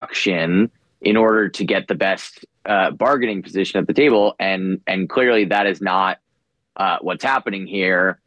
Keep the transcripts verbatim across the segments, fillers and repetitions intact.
reduction in order to get the best uh, bargaining position at the table. And, and clearly that is not uh, what's happening here.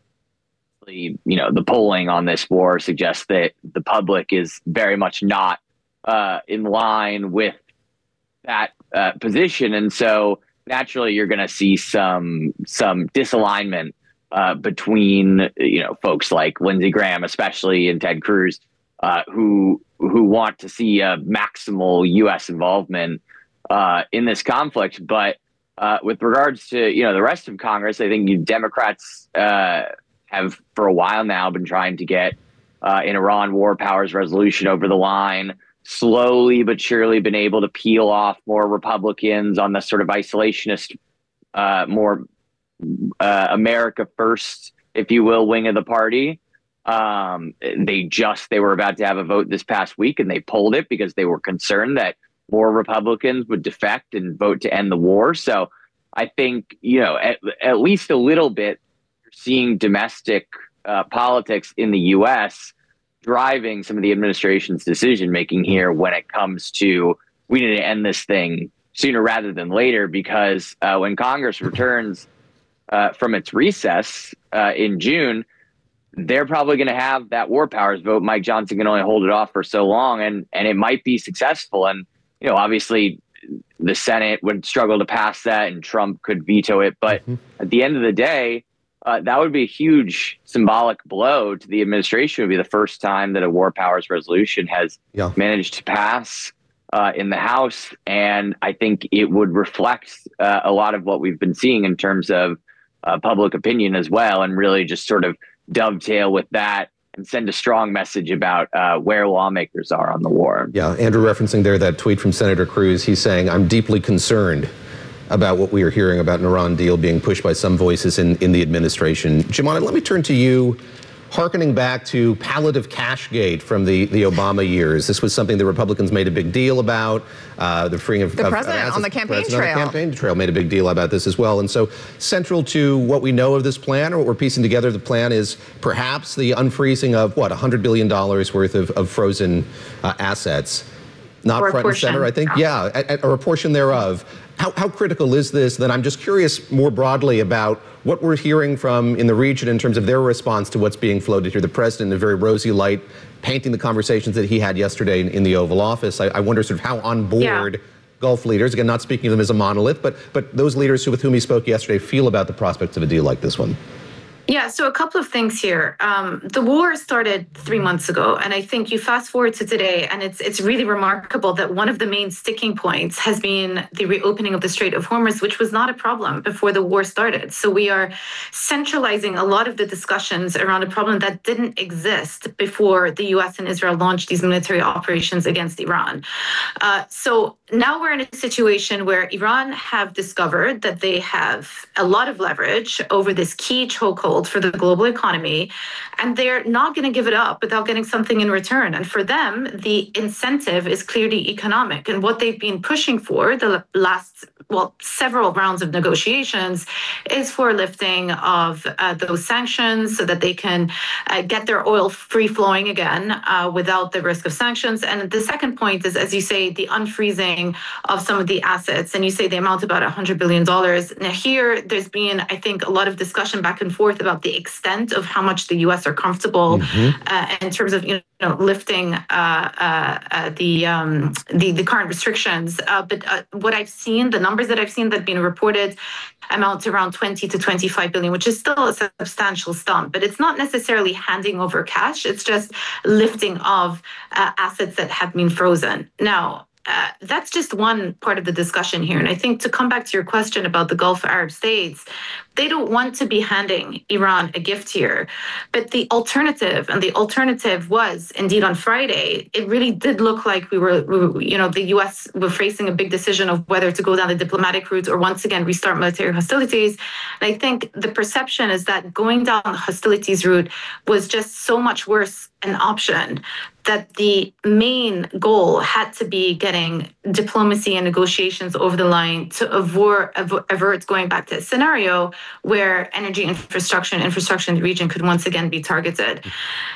You know, the polling on this war suggests that the public is very much not uh, in line with that uh, position. And so naturally, you're going to see some some disalignment uh, between, you know, folks like Lindsey Graham, especially, and Ted Cruz, uh, who who want to see a maximal U S involvement uh, in this conflict. But uh, with regards to, you know, the rest of Congress, I think you Democrats uh, have for a while now been trying to get uh, an Iran war powers resolution over the line, slowly but surely been able to peel off more Republicans on the sort of isolationist, uh, more uh, America first, if you will, wing of the party. Um, they just, they were about to have a vote this past week and they pulled it because they were concerned that more Republicans would defect and vote to end the war. So I think, you know, at, at least a little bit, you're seeing domestic uh, politics in the U S driving some of the administration's decision making here when it comes to, we need to end this thing sooner rather than later, because uh, when Congress returns uh, from its recess uh, in June, they're probably going to have that war powers vote. Mike Johnson can only hold it off for so long, and and it might be successful. And, you know, obviously the Senate would struggle to pass that and Trump could veto it. But mm-hmm. at the end of the day, uh, that would be a huge symbolic blow to the administration. It would be the first time that a war powers resolution has yeah. managed to pass uh, in the House. And I think it would reflect uh, a lot of what we've been seeing in terms of uh, public opinion as well, and really just sort of dovetail with that and send a strong message about uh, where lawmakers are on the war. Yeah, Andrew referencing there that tweet from Senator Cruz. He's saying, I'm deeply concerned about what we are hearing about an Iran deal being pushed by some voices in, in the administration. Jumana, let me turn to you, hearkening back to palliative cashgate from the, the Obama years. This was something the Republicans made a big deal about. Uh, the freeing of the of, president of on the campaign trail. On the campaign trail made a big deal about this as well. And so central to what we know of this plan, or what we're piecing together, the plan is perhaps the unfreezing of, what, one hundred billion dollars worth of, of frozen uh, assets. Not or front and center, I think. Yeah, yeah a, a portion thereof. How, how critical is this? Then I'm just curious more broadly about what we're hearing from in the region in terms of their response to what's being floated here. The president in a very rosy light, painting the conversations that he had yesterday in, in the Oval Office. I, I wonder sort of how on board yeah. Gulf leaders, again, not speaking of them as a monolith, but but those leaders who, with whom he spoke yesterday feel about the prospects of a deal like this one. Yeah, so a couple of things here. Um, the war started three months ago, and I think you fast forward to today, and it's it's really remarkable that one of the main sticking points has been the reopening of the Strait of Hormuz, which was not a problem before the war started. So we are centralizing a lot of the discussions around a problem that didn't exist before the U S and Israel launched these military operations against Iran. Uh, so now we're in a situation where Iran have discovered that they have a lot of leverage over this key chokehold for the global economy, and they're not going to give it up without getting something in return. And for them, the incentive is clearly economic. And what they've been pushing for the last, well, several rounds of negotiations is for lifting of uh, those sanctions so that they can uh, get their oil free flowing again uh, without the risk of sanctions. And the second point is, as you say, the unfreezing of some of the assets. And you say they amount about one hundred billion dollars. Now here, there's been, I think, a lot of discussion back and forth about the extent of how much the U S are comfortable mm-hmm. uh, in terms of, you know, lifting uh, uh, uh, the, um, the the current restrictions. Uh, but uh, what I've seen, the numbers that I've seen that have been reported amount to around twenty to twenty-five billion, which is still a substantial sum. But it's not necessarily handing over cash. It's just lifting of uh, assets that have been frozen. Now, Uh, that's just one part of the discussion here. And I think to come back to your question about the Gulf Arab states, they don't want to be handing Iran a gift here. But the alternative, and the alternative was indeed on Friday, it really did look like we were, we were, you know, the U S were facing a big decision of whether to go down the diplomatic route or once again restart military hostilities. And I think the perception is that going down the hostilities route was just so much worse an option that the main goal had to be getting diplomacy and negotiations over the line to avert, avert going back to a scenario where energy infrastructure and infrastructure in the region could once again be targeted.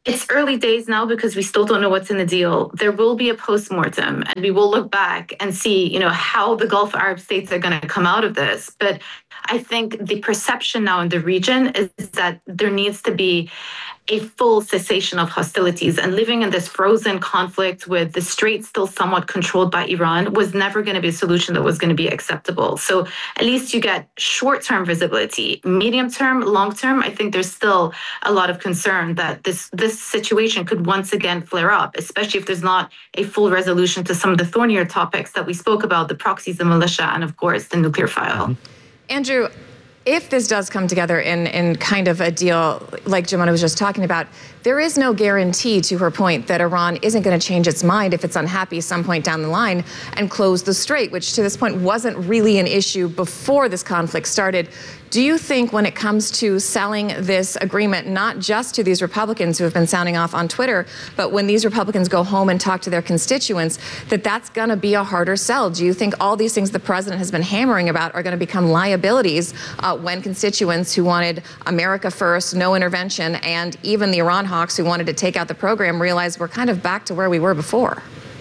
It's early days now because we still don't know what's in the deal. There will be a postmortem, and we will look back and see, you know, how the Gulf Arab states are going to come out of this. But I think the perception now in the region is that there needs to be a full cessation of hostilities, and living in this frozen conflict with the Strait still somewhat controlled by Iran was never going to be a solution that was going to be acceptable. So at least you get short-term visibility. Medium-term, long-term, I think there's still a lot of concern that this this situation could once again flare up, especially if there's not a full resolution to some of the thornier topics that we spoke about, the proxies, the militia, and of course the nuclear file. Mm-hmm. Andrew, if this does come together in, in kind of a deal like Jemana was just talking about, there is no guarantee, to her point, that Iran isn't going to change its mind if it's unhappy some point down the line and close the strait, which to this point wasn't really an issue before this conflict started. Do you think when it comes to selling this agreement, not just to these Republicans who have been sounding off on Twitter, but when these Republicans go home and talk to their constituents, that that's going to be a harder sell? Do you think all these things the president has been hammering about are going to become liabilities uh, when constituents who wanted America first, no intervention, and even the Iran hawks who wanted to take out the program realize we're kind of back to where we were before?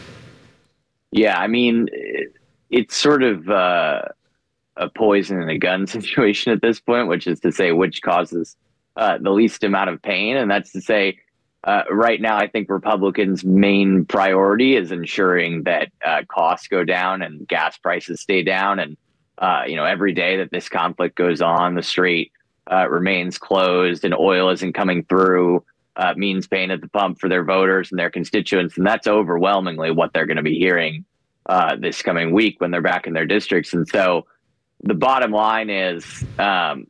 Yeah, I mean, it's sort of uh, a poison and a gun situation at this point, which is to say which causes uh, the least amount of pain. And that's to say, uh, right now, I think Republicans' main priority is ensuring that uh, costs go down and gas prices stay down. And, uh, you know, every day that this conflict goes on, the strait uh, remains closed and oil isn't coming through. Uh, means pain at the pump for their voters and their constituents. And that's overwhelmingly what they're going to be hearing uh, this coming week when they're back in their districts. And so the bottom line is um,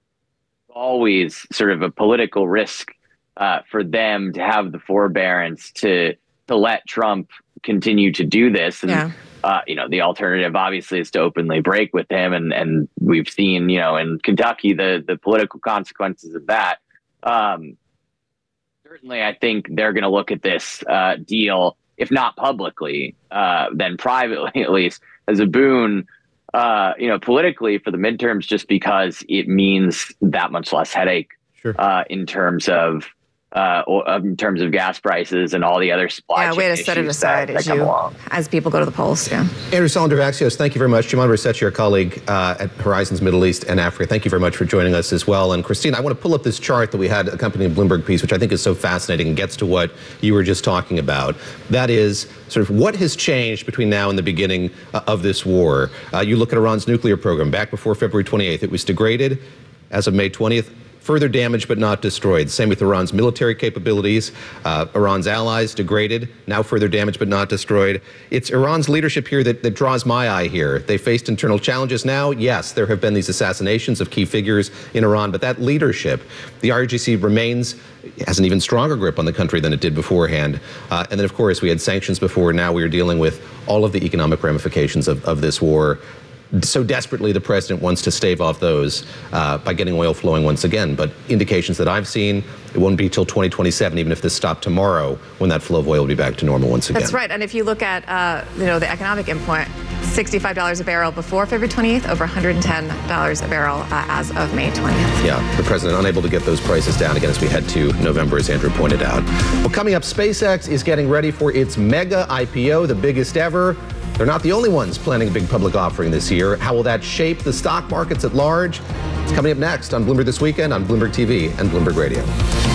always sort of a political risk uh, for them to have the forbearance to to let Trump continue to do this. And, yeah. uh, you know, the alternative obviously is to openly break with him. And, and we've seen, you know, in Kentucky, the, the political consequences of that. Um, Certainly, I think they're going to look at this uh, deal, if not publicly, uh, then privately at least, as a boon, uh, you know, politically for the midterms, just because it means that much less headache sure. uh, in terms of uh, in terms of gas prices and all the other supply chain issues. Yeah, way to set it aside that, as, that you, as people go to the polls. Yeah. Andrew Salander of Axios, thank you very much. Jemana Ressach, your colleague uh, at Horizons Middle East and Africa, thank you very much for joining us as well. And Christine, I want to pull up this chart that we had accompanying the Bloomberg piece, which I think is so fascinating and gets to what you were just talking about. That is sort of what has changed between now and the beginning uh, of this war. Uh, you look at Iran's nuclear program. Back before February twenty-eighth, it was degraded. As of May twentieth, further damaged but not destroyed. Same with Iran's military capabilities. Uh, Iran's allies degraded, now further damaged but not destroyed. It's Iran's leadership here that, that draws my eye here. They faced internal challenges now. Yes, there have been these assassinations of key figures in Iran, but that leadership, the I R G C remains, has an even stronger grip on the country than it did beforehand. Uh, and then, of course, we had sanctions before. Now we are dealing with all of the economic ramifications of, of this war. So desperately, the president wants to stave off those uh, by getting oil flowing once again. But indications that I've seen, it won't be till twenty twenty-seven, even if this stopped tomorrow, when that flow of oil will be back to normal once again. That's right. And if you look at, uh, you know, the economic endpoint, sixty-five dollars a barrel before February twenty-eighth, over one hundred ten dollars a barrel uh, as of May twentieth. Yeah, the president unable to get those prices down again as we head to November, as Andrew pointed out. Well, coming up, SpaceX is getting ready for its mega I P O, the biggest ever. They're not the only ones planning a big public offering this year. How will that shape the stock markets at large? It's coming up next on Bloomberg This Weekend, on Bloomberg T V and Bloomberg Radio.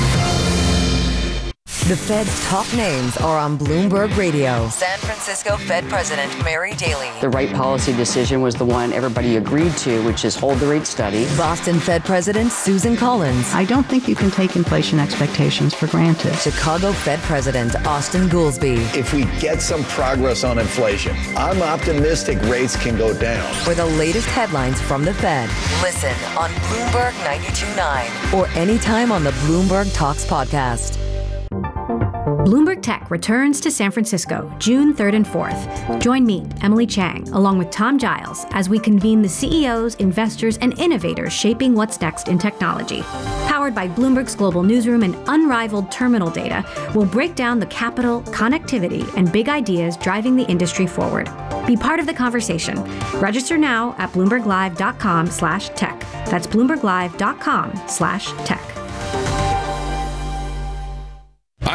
The Fed's top names are on Bloomberg Radio. San Francisco Fed President Mary Daly. The right policy decision was the one everybody agreed to, which is hold the rate steady. Boston Fed President Susan Collins. I don't think you can take inflation expectations for granted. Chicago Fed President Austin Goolsbee. If we get some progress on inflation, I'm optimistic rates can go down. For the latest headlines from the Fed, listen on Bloomberg ninety-two point nine or anytime on the Bloomberg Talks podcast. Bloomberg Tech returns to San Francisco June third and fourth. Join me, Emily Chang, along with Tom Giles, as we convene the C E Os, investors, and innovators shaping what's next in technology. Powered by Bloomberg's global newsroom and unrivaled terminal data, we'll break down the capital, connectivity, and big ideas driving the industry forward. Be part of the conversation. Register now at bloomberglive.com slash tech. That's bloomberglive.com slash tech.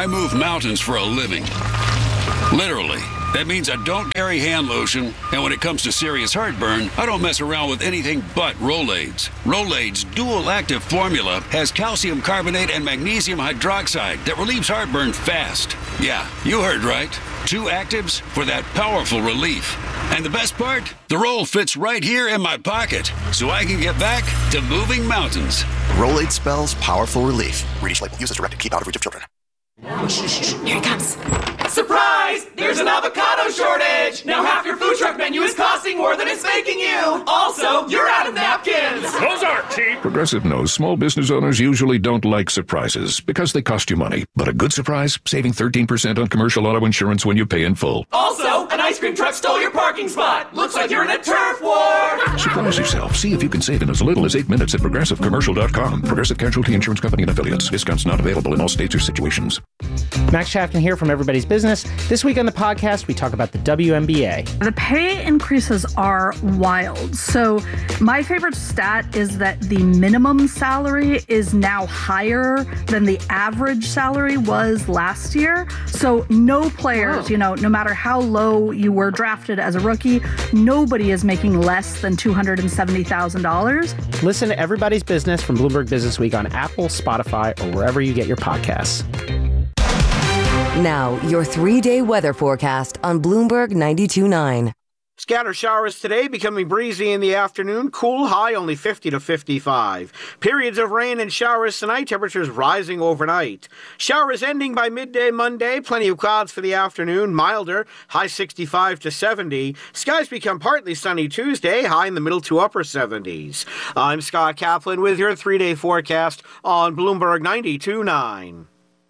I move mountains for a living. Literally. That means I don't carry hand lotion, and when it comes to serious heartburn, I don't mess around with anything but Rolaids. Rolaids' dual-active formula has calcium carbonate and magnesium hydroxide that relieves heartburn fast. Yeah, you heard right. Two actives for that powerful relief. And the best part? The roll fits right here in my pocket, so I can get back to moving mountains. Rolaid spells powerful relief. Read each label. Use as directed. Keep out of reach of children. Here it comes. Surprise! There's an avocado shortage! Now half your food truck menu is costing more than it's making you! Also, you're out of napkins! Those aren't cheap! Progressive knows small business owners usually don't like surprises because they cost you money. But a good surprise, saving thirteen percent on commercial auto insurance when you pay in full. Also, an ice cream truck stole your parking spot! Looks like you're in a turf war! Surprise yourself. See if you can save in as little as eight minutes at progressive commercial dot com. Progressive Casualty Insurance Company and Affiliates. Discounts not available in all states or situations. Max Chapman here from Everybody's Business. This week on the podcast, we talk about the W N B A. The pay increases are wild. So my favorite stat is that the minimum salary is now higher than the average salary was last year. So no players, oh. you know, no matter how low you were drafted as a rookie, nobody is making less than two hundred seventy thousand dollars. Listen to Everybody's Business from Bloomberg Business Week on Apple, Spotify, or wherever you get your podcasts. Now, your three-day weather forecast on Bloomberg ninety-two point nine. Scattered showers today, becoming breezy in the afternoon. Cool, high only fifty to fifty-five. Periods of rain and showers tonight, temperatures rising overnight. Showers ending by midday Monday. Plenty of clouds for the afternoon, milder, high sixty-five to seventy. Skies become partly sunny Tuesday, high in the middle to upper seventies. I'm Scott Kaplan with your three-day forecast on Bloomberg ninety-two point nine.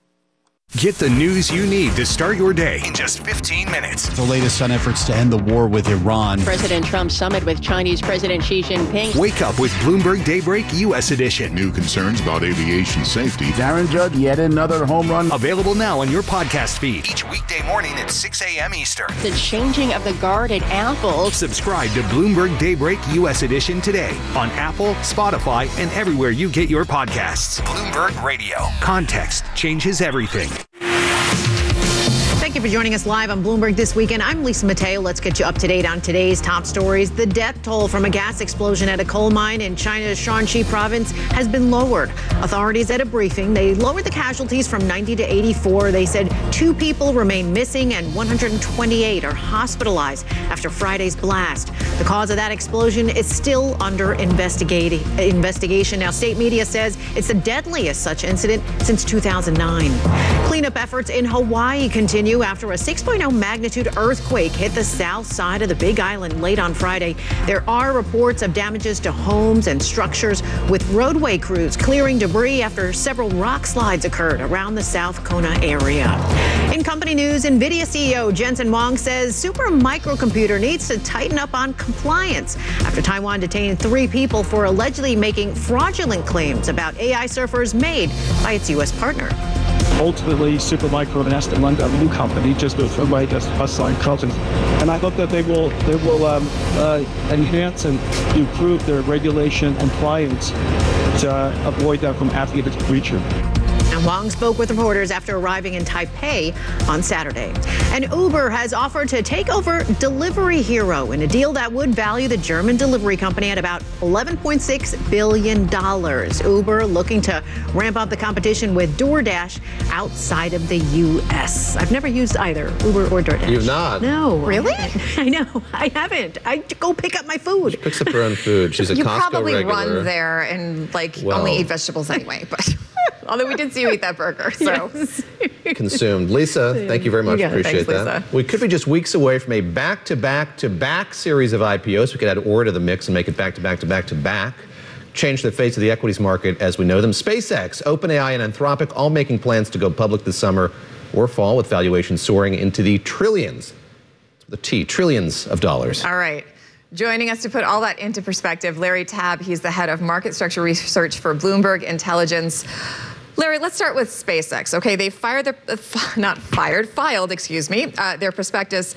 Get the news you need to start your day in just fifteen minutes. The latest on efforts to end the war with Iran. President Trump's summit with Chinese President Xi Jinping. Wake up with Bloomberg Daybreak U S Edition. New concerns about aviation safety. Darren Judd, yet another home run. Available now on your podcast feed. Each weekday morning at six a.m. Eastern. The changing of the guard at Apple. Subscribe to Bloomberg Daybreak U S Edition today on Apple, Spotify, and everywhere you get your podcasts. Bloomberg Radio. Context changes everything. Thank you for joining us live on Bloomberg This Weekend. I'm Lisa Mateo. Let's get you up to date on today's top stories. The death toll from a gas explosion at a coal mine in China's Shanxi province has been lowered. Authorities at a briefing, they lowered the casualties from ninety to eighty-four. They said two people remain missing and one hundred twenty-eight are hospitalized after Friday's blast. The cause of that explosion is still under investigati- investigation. Now, state media says it's the deadliest such incident since two thousand nine. Cleanup efforts in Hawaii continue after a six point oh magnitude earthquake hit the south side of the Big Island late on Friday. There are reports of damages to homes and structures, with roadway crews clearing debris after several rock slides occurred around the South Kona area. In company news, NVIDIA C E O Jensen Huang says Super Microcomputer needs to tighten up on compliance after Taiwan detained three people for allegedly making fraudulent claims about A I surfers made by its U S partner. Ultimately, Supermicro has to run a new company just with the way just hustle and cultures. And I hope that they will they will um, uh, enhance and improve their regulation compliance to uh, avoid that from asking it to breach it. And Huang spoke with reporters after arriving in Taipei on Saturday. And Uber has offered to take over Delivery Hero in a deal that would value the German delivery company at about eleven point six billion dollars. Uber looking to ramp up the competition with DoorDash outside of the U S. I've never used either Uber or DoorDash. You've not? No. Really? I know. I haven't. I go pick up my food. She picks up her own food. She's a you Costco probably regular. run there and like Well. only eat vegetables anyway, but although we did see you eat that burger, so Yes. Consumed. Lisa, thank you very much. Yeah, Appreciate thanks, that. Lisa. We could be just weeks away from a back-to-back-to-back series of I P Os. We could add Ore to the mix and make it back-to-back-to-back-to-back. Change the face of the equities market as we know them. SpaceX, OpenAI, and Anthropic all making plans to go public this summer or fall, with valuations soaring into the trillions, the T, trillions of dollars. all right. Joining us to put all that into perspective, Larry Tabb. He's the head of market structure research for Bloomberg Intelligence. Larry, let's start with SpaceX. Okay, they fired their, uh, f- not fired, filed, excuse me, uh, their prospectus.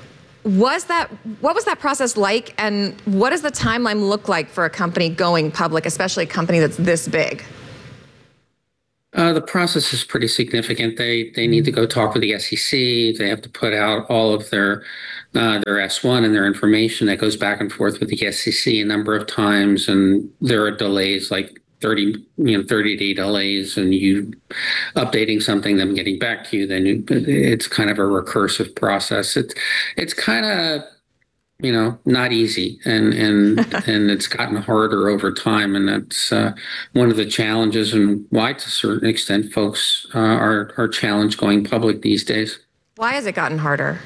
Was that, what was that process like, and what does the timeline look like for a company going public, especially a company that's this big? Uh, the process is pretty significant. They they need to go talk with the S E C. They have to put out all of their uh, their S one and their information that goes back and forth with the S E C a number of times, and there are delays like thirty you know thirty day delays, and you updating something, them getting back to you. Then you, it's kind of a recursive process. It's it's kind of you know, not easy, and and and it's gotten harder over time, and that's uh, one of the challenges, and why, to a certain extent, folks uh, are are challenged going public these days. Why has it gotten harder?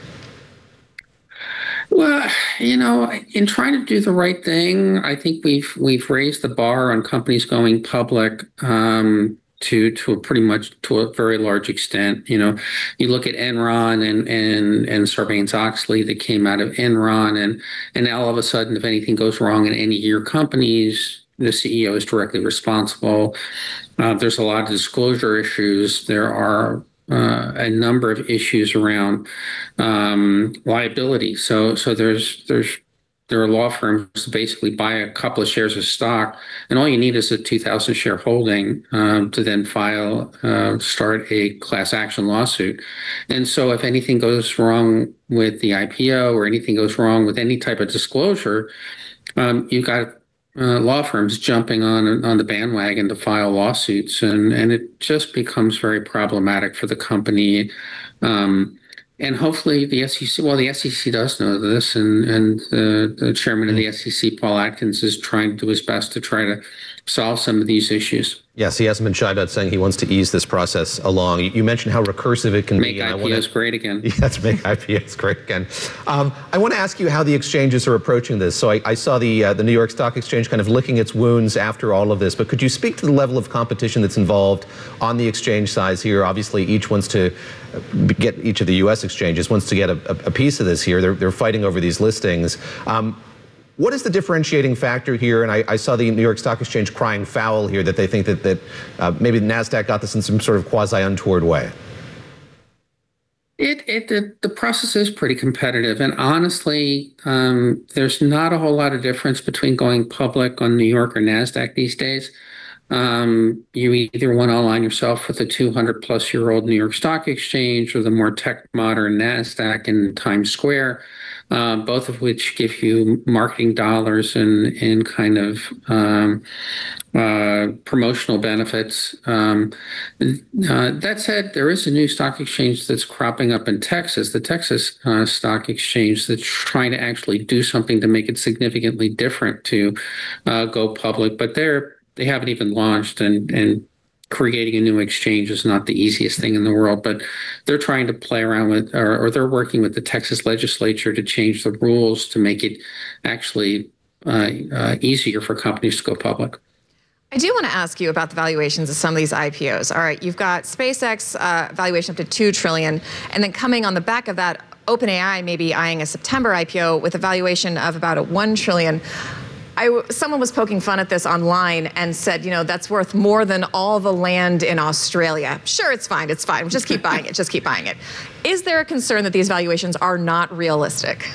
Well, you know, in trying to do the right thing, I think we've we've raised the bar on companies going public. Um, to to a pretty much to a very large extent. You know, you look at Enron and and and Sarbanes-Oxley that came out of Enron, and and now all of a sudden, if anything goes wrong in any of your companies, the C E O is directly responsible. Uh, there's a lot of disclosure issues. There are uh, a number of issues around um, liability. So so there's there's There are law firms to basically buy a couple of shares of stock, and all you need is a two thousand share holding um, to then file, uh, start a class action lawsuit. And so if anything goes wrong with the I P O or anything goes wrong with any type of disclosure, um, you've got uh, law firms jumping on on the bandwagon to file lawsuits, and, and it just becomes very problematic for the company. Um, And hopefully the S E C, well, the S E C does know this, and, and the, the chairman of the S E C, Paul Atkins, is trying to do his best to try to solve some of these issues. Yes, he hasn't been shy about saying he wants to ease this process along. You mentioned how recursive it can make be. Make I P Os wanna, great again. Yes, make I P Os great again. Um, I want to ask you how the exchanges are approaching this. So I, I saw the uh, the New York Stock Exchange kind of licking its wounds after all of this, but could you speak to the level of competition that's involved on the exchange side here? Obviously, each wants to get, each of the U S exchanges wants to get a, a piece of this here. They're, they're fighting over these listings. Um, What is the differentiating factor here? And I, I saw the New York Stock Exchange crying foul here that they think that, that uh, maybe NASDAQ got this in some sort of quasi-untoward way. It, it, it the process is pretty competitive, and honestly, um, there's not a whole lot of difference between going public on New York or NASDAQ these days. Um, you either want to align yourself with a two hundred plus year old New York Stock Exchange or the more tech modern NASDAQ in Times Square. Uh, both of which give you marketing dollars and, and kind of um, uh, promotional benefits. Um, uh, that said, there is a new stock exchange that's cropping up in Texas, the Texas uh, Stock Exchange, that's trying to actually do something to make it significantly different to uh, go public. But they're, they haven't even launched, and, and creating a new exchange is not the easiest thing in the world, but they're trying to play around with, or, or they're working with the Texas legislature to change the rules to make it actually uh, uh, easier for companies to go public. I do want to ask you about the valuations of some of these I P Os. All right, you've got SpaceX uh, valuation up to two trillion dollars, and then coming on the back of that, OpenAI may be eyeing a September I P O with a valuation of about a one trillion dollars. I, someone was poking fun at this online and said, you know, that's worth more than all the land in Australia. Sure, it's fine, it's fine. Just keep buying it, just keep buying it. Is there a concern that these valuations are not realistic?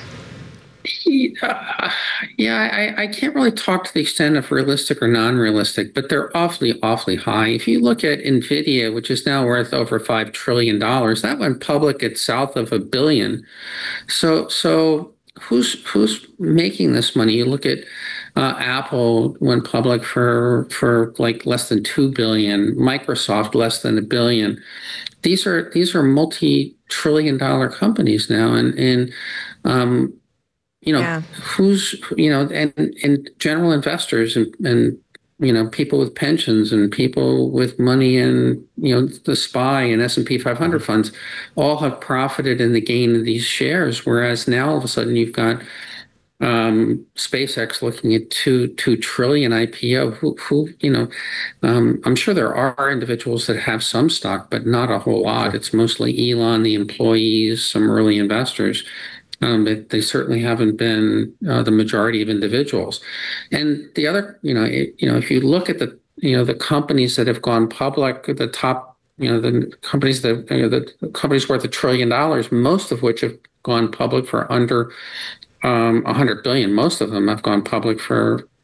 Uh, yeah, I, I can't really talk to the extent of realistic or non-realistic, but they're awfully, awfully high. If you look at NVIDIA, which is now worth over five trillion dollars, that went public at south of a billion. So, so who's who's making this money? You look at Uh, Apple went public for for like less than two billion. Microsoft less than a billion. These are these are multi-trillion dollar companies now, and and um, you know yeah. who's you know and and general investors and and you know people with pensions and people with money in you know the S P Y and S and P five hundred funds all have profited in the gain of these shares, whereas now all of a sudden you've got Um, SpaceX looking at two two trillion I P O. Who, who you know, um, I'm sure there are individuals that have some stock, but not a whole lot. It's mostly Elon, the employees, some early investors. Um, but they certainly haven't been uh, the majority of individuals. And the other, you know, it, you know, if you look at the, you know, the companies that have gone public, the top, you know, the companies that, you know, the companies worth a trillion dollars, most of which have gone public for under Um, one hundred billion. Most of them have gone public for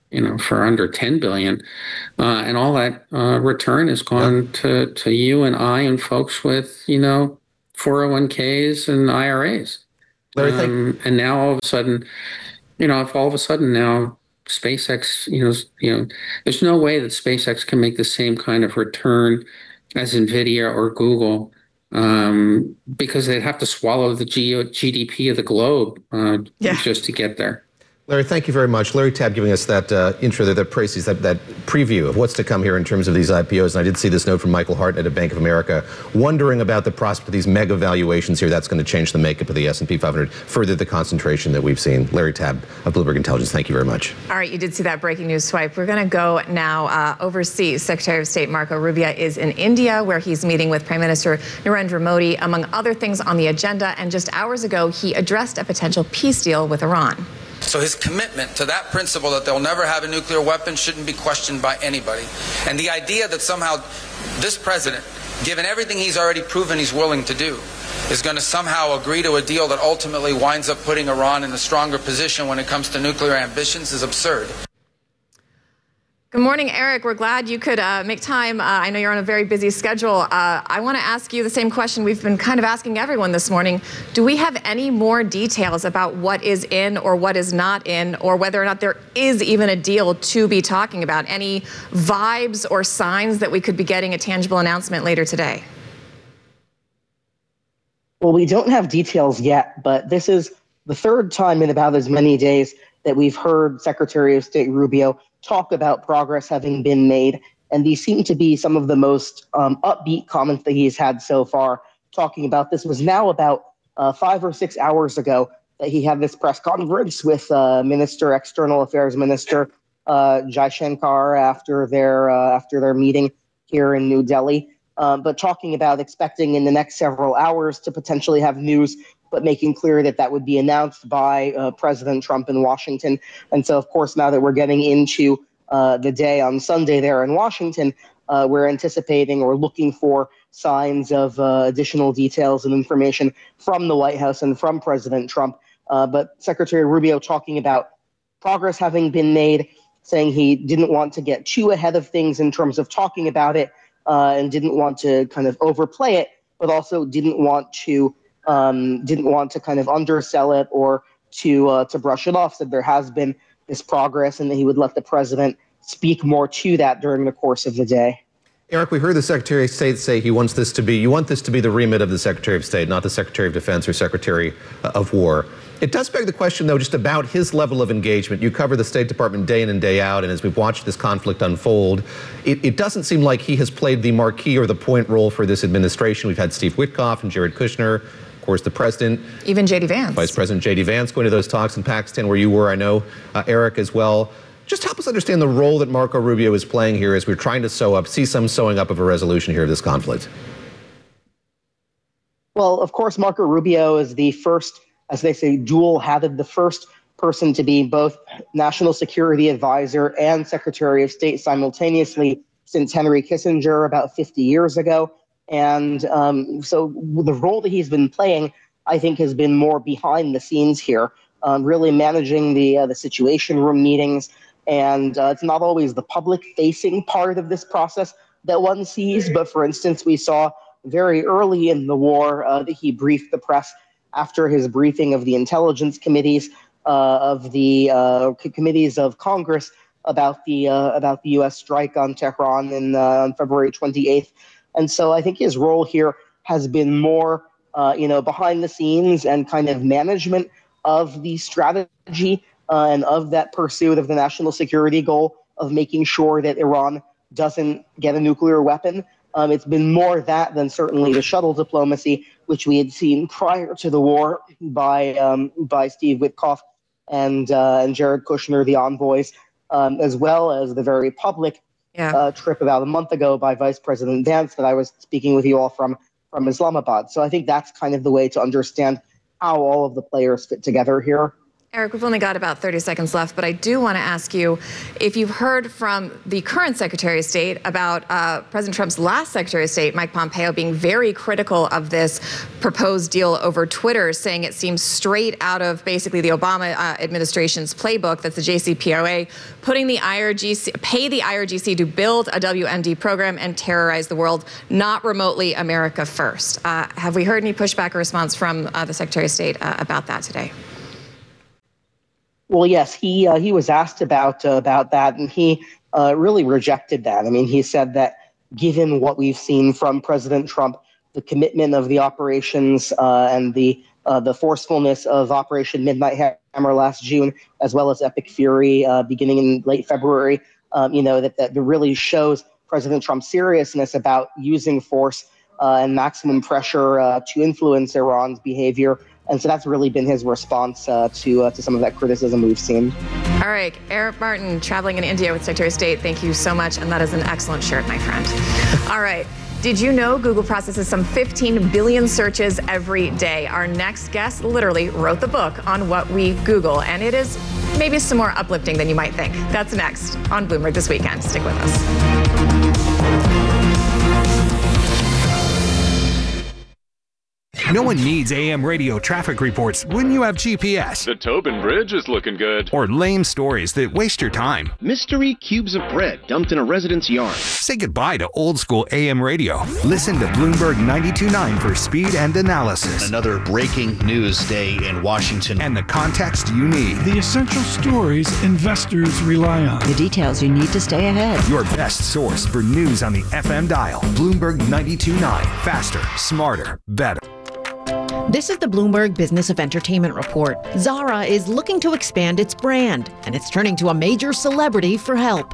you know, for under ten billion, uh, and all that uh, return has gone yeah. to to you and I and folks with, you know, four oh one k's and I R As. Larry, um, and now all of a sudden, you know, if all of a sudden now SpaceX, you know, you know, there's no way that SpaceX can make the same kind of return as NVIDIA or Google, um, because they'd have to swallow the G- G D P of the globe uh, yeah. just to get there. Larry, thank you very much. Larry Tabb giving us that uh, intro there, that précis, that, that preview of what's to come here in terms of these I P Os. And I did see this note from Michael Hartnett at Bank of America, wondering about the prospect of these mega valuations here. That's going to change the makeup of the S and P five hundred, further the concentration that we've seen. Larry Tabb of Bloomberg Intelligence, thank you very much. All right, you did see that breaking news swipe. We're going to go now uh, overseas. Secretary of State Marco Rubio is in India, where he's meeting with Prime Minister Narendra Modi, among other things on the agenda. And just hours ago, he addressed a potential peace deal with Iran. So his commitment to that principle that they'll never have a nuclear weapon shouldn't be questioned by anybody. And the idea that somehow this president, given everything he's already proven he's willing to do, is going to somehow agree to a deal that ultimately winds up putting Iran in a stronger position when it comes to nuclear ambitions is absurd. Good morning, Eric. We're glad you could uh, make time. Uh, I know you're on a very busy schedule. Uh, I want to ask you the same question we've been kind of asking everyone this morning. Do we have any more details about what is in or what is not in, or whether or not there is even a deal to be talking about? Any vibes or signs that we could be getting a tangible announcement later today? Well, we don't have details yet, but this is the third time in about as many days that we've heard Secretary of State Rubio talk about progress having been made. And these seem to be some of the most um, upbeat comments that he's had so far, talking about this. Was now about uh, five or six hours ago that he had this press conference with uh, Minister, External Affairs Minister uh, Jai Shankar after their, uh, after their meeting here in New Delhi. Um, but talking about expecting in the next several hours to potentially have news, but making clear that that would be announced by uh, President Trump in Washington. And so, of course, now that we're getting into uh, the day on Sunday there in Washington, uh, we're anticipating or looking for signs of uh, additional details and information from the White House and from President Trump. Uh, but Secretary Rubio talking about progress having been made, saying he didn't want to get too ahead of things in terms of talking about it, uh, and didn't want to kind of overplay it, but also didn't want to Um, didn't want to kind of undersell it or to uh, to brush it off. Said there has been this progress and that he would let the president speak more to that during the course of the day. Eric, we heard the Secretary of State say he wants this to be, you want this to be the remit of the Secretary of State, not the Secretary of Defense or Secretary of War. It does beg the question, though, just about his level of engagement. You cover the State Department day in and day out, and as we've watched this conflict unfold, it, it doesn't seem like he has played the marquee or the point role for this administration. We've had Steve Witkoff and Jared Kushner, of course, the president. Even J D Vance. Vice President J D Vance going to those talks in Pakistan where you were, I know, uh, Eric, as well. Just help us understand the role that Marco Rubio is playing here as we're trying to sew up, see some sewing up of a resolution here of this conflict. Well, of course, Marco Rubio is the first, as they say, dual-hatted, the first person to be both national security advisor and Secretary of State simultaneously since Henry Kissinger about fifty years ago. And um, so the role that he's been playing, I think, has been more behind the scenes here, um, really managing the uh, the Situation Room meetings. And uh, it's not always the public-facing part of this process that one sees. But for instance, we saw very early in the war uh, that he briefed the press after his briefing of the intelligence committees uh, of the uh, committees of Congress about the uh, about the U S strike on Tehran in, uh, on February twenty-eighth. And so I think his role here has been more, uh, you know, behind the scenes and kind of management of the strategy uh, and of that pursuit of the national security goal of making sure that Iran doesn't get a nuclear weapon. Um, it's been more that than certainly the shuttle diplomacy, which we had seen prior to the war by um, by Steve Witkoff and uh, and Jared Kushner, the envoys, um, as well as the very public yeah. uh, trip about a month ago by Vice President Vance that I was speaking with you all from from Islamabad. So I think that's kind of the way to understand how all of the players fit together here. Eric, we've only got about thirty seconds left, but I do want to ask you if you've heard from the current Secretary of State about uh, President Trump's last Secretary of State, Mike Pompeo, being very critical of this proposed deal over Twitter, saying it seems straight out of basically the Obama uh, administration's playbook. That's the J C P O A, putting the I R G C, pay the I R G C to build a W M D program and terrorize the world, not remotely America first. Uh, have we heard any pushback or response from uh, the Secretary of State uh, about that today? Well, yes, he uh, he was asked about uh, about that, and he uh, really rejected that. I mean, he said that given what we've seen from President Trump, the commitment of the operations uh, and the uh, the forcefulness of Operation Midnight Hammer last June, as well as Epic Fury uh, beginning in late February, um, you know, that that really shows President Trump's seriousness about using force uh, and maximum pressure uh, to influence Iran's behavior. And so that's really been his response uh, to uh, to some of that criticism we've seen. All right, Eric Martin, traveling in India with Secretary of State. Thank you so much, and that is an excellent shirt, my friend. All right. Did you know Google processes some fifteen billion searches every day? Our next guest literally wrote the book on what we Google, and it is maybe some more uplifting than you might think. That's next on Bloomberg This Weekend. Stick with us. No one needs A M radio traffic reports when you have G P S. The Tobin Bridge is looking good. Or lame stories that waste your time. Mystery cubes of bread dumped in a resident's yard. Say goodbye to old school A M radio. Listen to Bloomberg ninety-two point nine for speed and analysis. Another breaking news day in Washington. And the context you need. The essential stories investors rely on. The details you need to stay ahead. Your best source for news on the F M dial. Bloomberg ninety-two point nine. Faster, smarter, better. This is the Bloomberg Business of Entertainment report. Zara is looking to expand its brand, and it's turning to a major celebrity for help.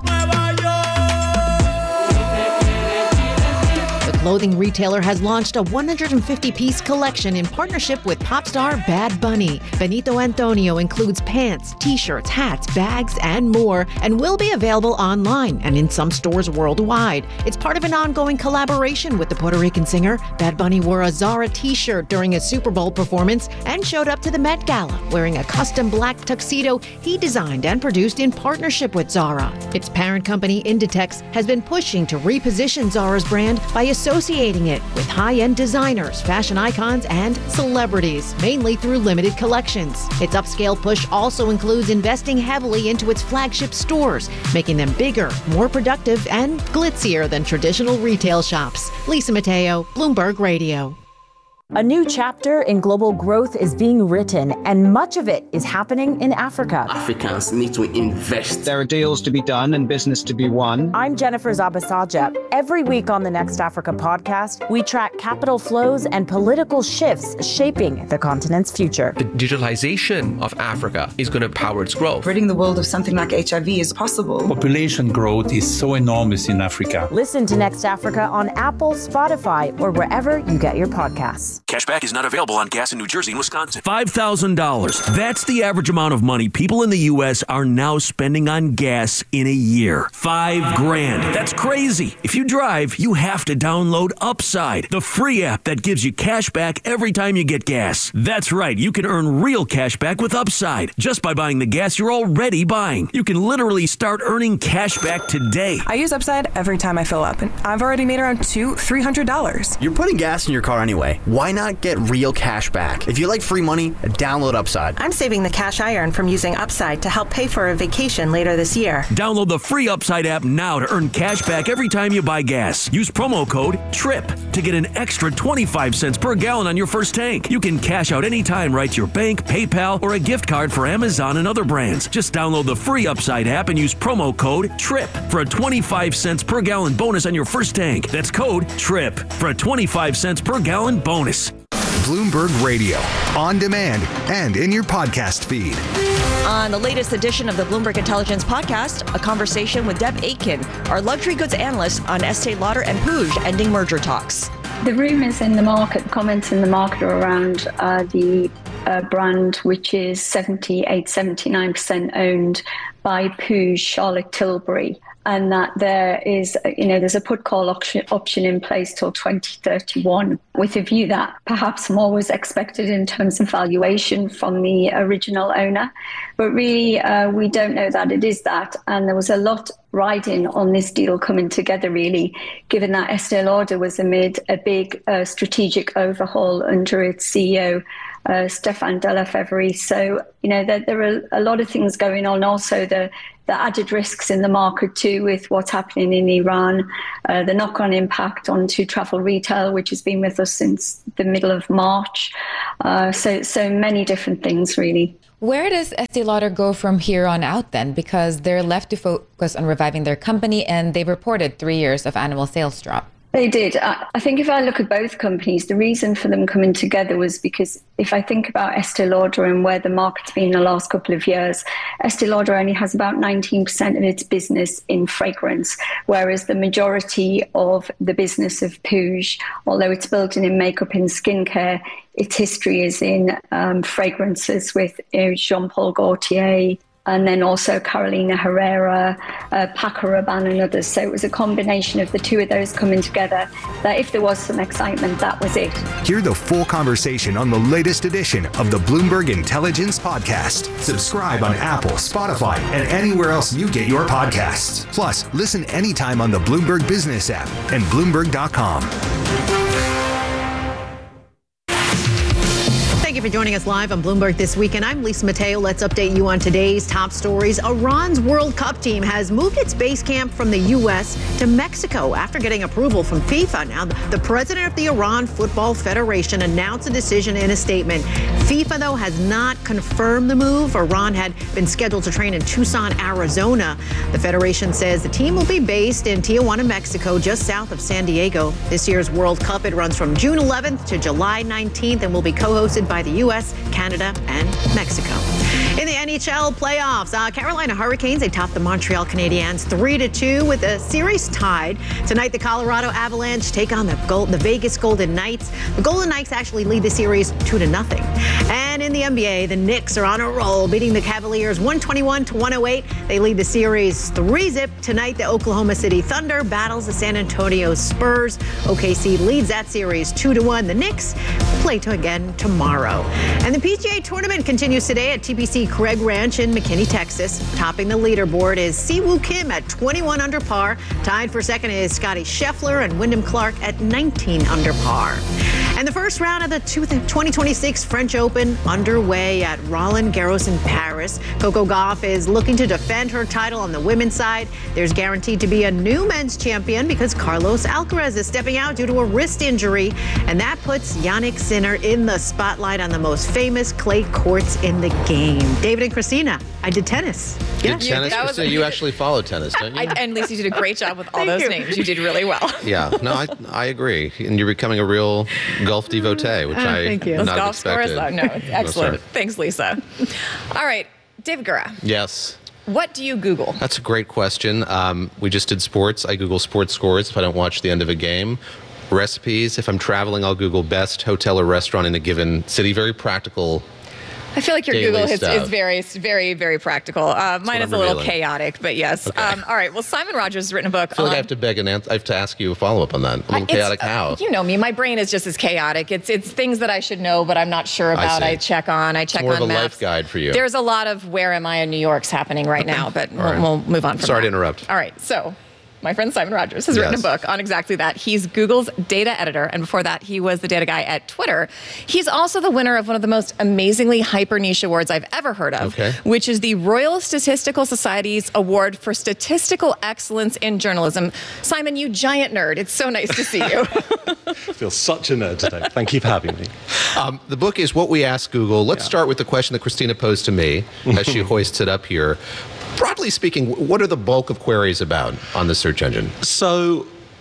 The clothing retailer has launched a one hundred fifty piece collection in partnership with pop star Bad Bunny. Benito Antonio includes pants, t-shirts, hats, bags, and more, and will be available online and in some stores worldwide. It's part of an ongoing collaboration with the Puerto Rican singer. Bad Bunny wore a Zara t-shirt during a Super Bowl performance and showed up to the Met Gala wearing a custom black tuxedo he designed and produced in partnership with Zara. Its parent company, Inditex, has been pushing to reposition Zara's brand by associating it with high-end designers, fashion icons, and celebrities, mainly through limited collections. Its upscale push also includes investing heavily into its flagship stores, making them bigger, more productive, and glitzier than traditional retail shops. Lisa Mateo, Bloomberg Radio. A new chapter in global growth is being written, and much of it is happening in Africa. Africans need to invest. There are deals to be done and business to be won. I'm Jennifer Zabasaja. Every week on the Next Africa podcast, we track capital flows and political shifts shaping the continent's future. The digitalization of Africa is going to power its growth. Ridding the world of something like H I V is possible. Population growth is so enormous in Africa. Listen to Next Africa on Apple, Spotify, or wherever you get your podcasts. Cashback is not available on gas in New Jersey and Wisconsin. five thousand dollars. That's the average amount of money people in the U S are now spending on gas in a year. Five grand. That's crazy. If you drive, you have to download Upside, the free app that gives you cash back every time you get gas. That's right. You can earn real cash back with Upside just by buying the gas you're already buying. You can literally start earning cash back today. I use Upside every time I fill up, and I've already made around two, three hundred dollars. You're putting gas in your car anyway. Why not get real cash back? If you like free money, download Upside. I'm saving the cash I earn from using Upside to help pay for a vacation later this year. Download the free Upside app now to earn cash back every time you buy gas. Use promo code TRIP to get an extra twenty-five cents per gallon on your first tank. You can cash out anytime right to your bank, PayPal, or a gift card for Amazon and other brands. Just download the free Upside app and use promo code TRIP for a twenty-five cents per gallon bonus on your first tank. That's code TRIP for a twenty-five cents per gallon bonus. Bloomberg Radio, on demand and in your podcast feed. On the latest edition of the Bloomberg Intelligence Podcast, a conversation with Deb Aitken, our luxury goods analyst on Estee Lauder and Puig ending merger talks. The rumours in the market, the comments in the market are around uh, the a brand which is seventy-eight, seventy-nine percent owned by Puig, Charlotte Tilbury, and that there is, you know, there's a put call option, option in place till twenty thirty-one, with a view that perhaps more was expected in terms of valuation from the original owner. But really, uh, we don't know that it is that. And there was a lot riding on this deal coming together, really, given that Estée Lauder was amid a big uh, strategic overhaul under its C E O, uh, Stéphane de la Faverie. So, you know, there, there are a lot of things going on. Also, the the added risks in the market too, with what's happening in Iran, uh, the knock-on impact onto travel retail, which has been with us since the middle of March. Uh, so, so many different things, really. Where does Estée Lauder go from here on out then? Because they're left to focus on reviving their company, and they've reported three years of annual sales drop. They did. I think if I look at both companies, the reason for them coming together was because if I think about Estée Lauder and where the market's been in the last couple of years, Estée Lauder only has about nineteen percent of its business in fragrance, whereas the majority of the business of Puig, although it's built in makeup and skincare, its history is in um, fragrances with you know, Jean-Paul Gaultier, and then also Carolina Herrera, uh, Paco Rabanne and others. So it was a combination of the two of those coming together that if there was some excitement, that was it. Hear the full conversation on the latest edition of the Bloomberg Intelligence Podcast. Subscribe on Apple, Spotify, and anywhere else you get your podcasts. Plus, listen anytime on the Bloomberg Business app and Bloomberg dot com. Thank you for joining us live on Bloomberg This Weekend. I'm Lisa Mateo. Let's update you on today's top stories. Iran's World Cup team has moved its base camp from the U S to Mexico after getting approval from FIFA. Now, the president of the Iran Football Federation announced a decision in a statement. FIFA, though, has not confirmed the move. Iran had been scheduled to train in Tucson, Arizona. The federation says the team will be based in Tijuana, Mexico, just south of San Diego. This year's World Cup, it runs from June eleventh to July nineteenth and will be co-hosted by the U S, Canada, and Mexico. In the N H L playoffs, uh, Carolina Hurricanes, they topped the Montreal Canadiens three to two with the series tied. Tonight, the Colorado Avalanche take on the, Gold, the Vegas Golden Knights. The Golden Knights actually lead the series two to nothing. And in the N B A, the Knicks are on a roll, beating the Cavaliers one twenty-one to one oh eight. They lead the series three zip. Tonight, the Oklahoma City Thunder battles the San Antonio Spurs. O K C leads that series two to one. The Knicks play to again tomorrow. And the P G A Tournament continues today at T P C Craig Ranch in McKinney, Texas. Topping the leaderboard is Siwoo Kim at twenty-one under par. Tied for second is Scotty Scheffler and Wyndham Clark at nineteen under par. And the first round of the twenty twenty-six French Open underway at Roland Garros in Paris. Coco Gauff is looking to defend her title on the women's side. There's guaranteed to be a new men's champion because Carlos Alcaraz is stepping out due to a wrist injury. And that puts Yannick Sinner in the spotlight on the most famous clay courts in the game. David and Christina, I did tennis. Did yeah. tennis, Christina? Was... You actually follow tennis, don't you? I, and Lisa, you did a great job with all those you. names. You did really well. Yeah, no, I, I agree. And you're becoming a real golf devotee, which uh, I thank you. not Those golf expected. Scores, though. No, it's excellent. No, Thanks, Lisa. All right, David Gura. Yes. What do you Google? That's a great question. Um, we just did sports. I Google sports scores if I don't watch the end of a game. Recipes. If I'm traveling, I'll Google best hotel or restaurant in a given city. Very practical. I feel like your Google is, is very, very, very practical. Uh, mine is a little revealing. chaotic, but yes. Okay. Um, all right. Well, Simon Rogers has written a book. I feel on, like I have to beg and answer, I have to ask you a follow up on that. A little chaotic how? Uh, you know me. My brain is just as chaotic. It's it's things that I should know, but I'm not sure about. I, I check on. I check it's more on of a maps. life guide for you. There's a lot of where am I in New York's happening right now, but we'll, right. we'll move on from Sorry that. to interrupt. All right. So. My friend Simon Rogers has yes. written a book on exactly that. He's Google's data editor, and before that, he was the data guy at Twitter. He's also the winner of one of the most amazingly hyper niche awards I've ever heard of, okay. which is the Royal Statistical Society's Award for Statistical Excellence in Journalism. Simon, you giant nerd. It's so nice to see you. I feel such a nerd today. Thank you for having me. Um, the book is What We Ask Google. Let's yeah. start with the question that Christina posed to me as she hoists it up here. Broadly speaking, what are the bulk of queries about on the search engine? So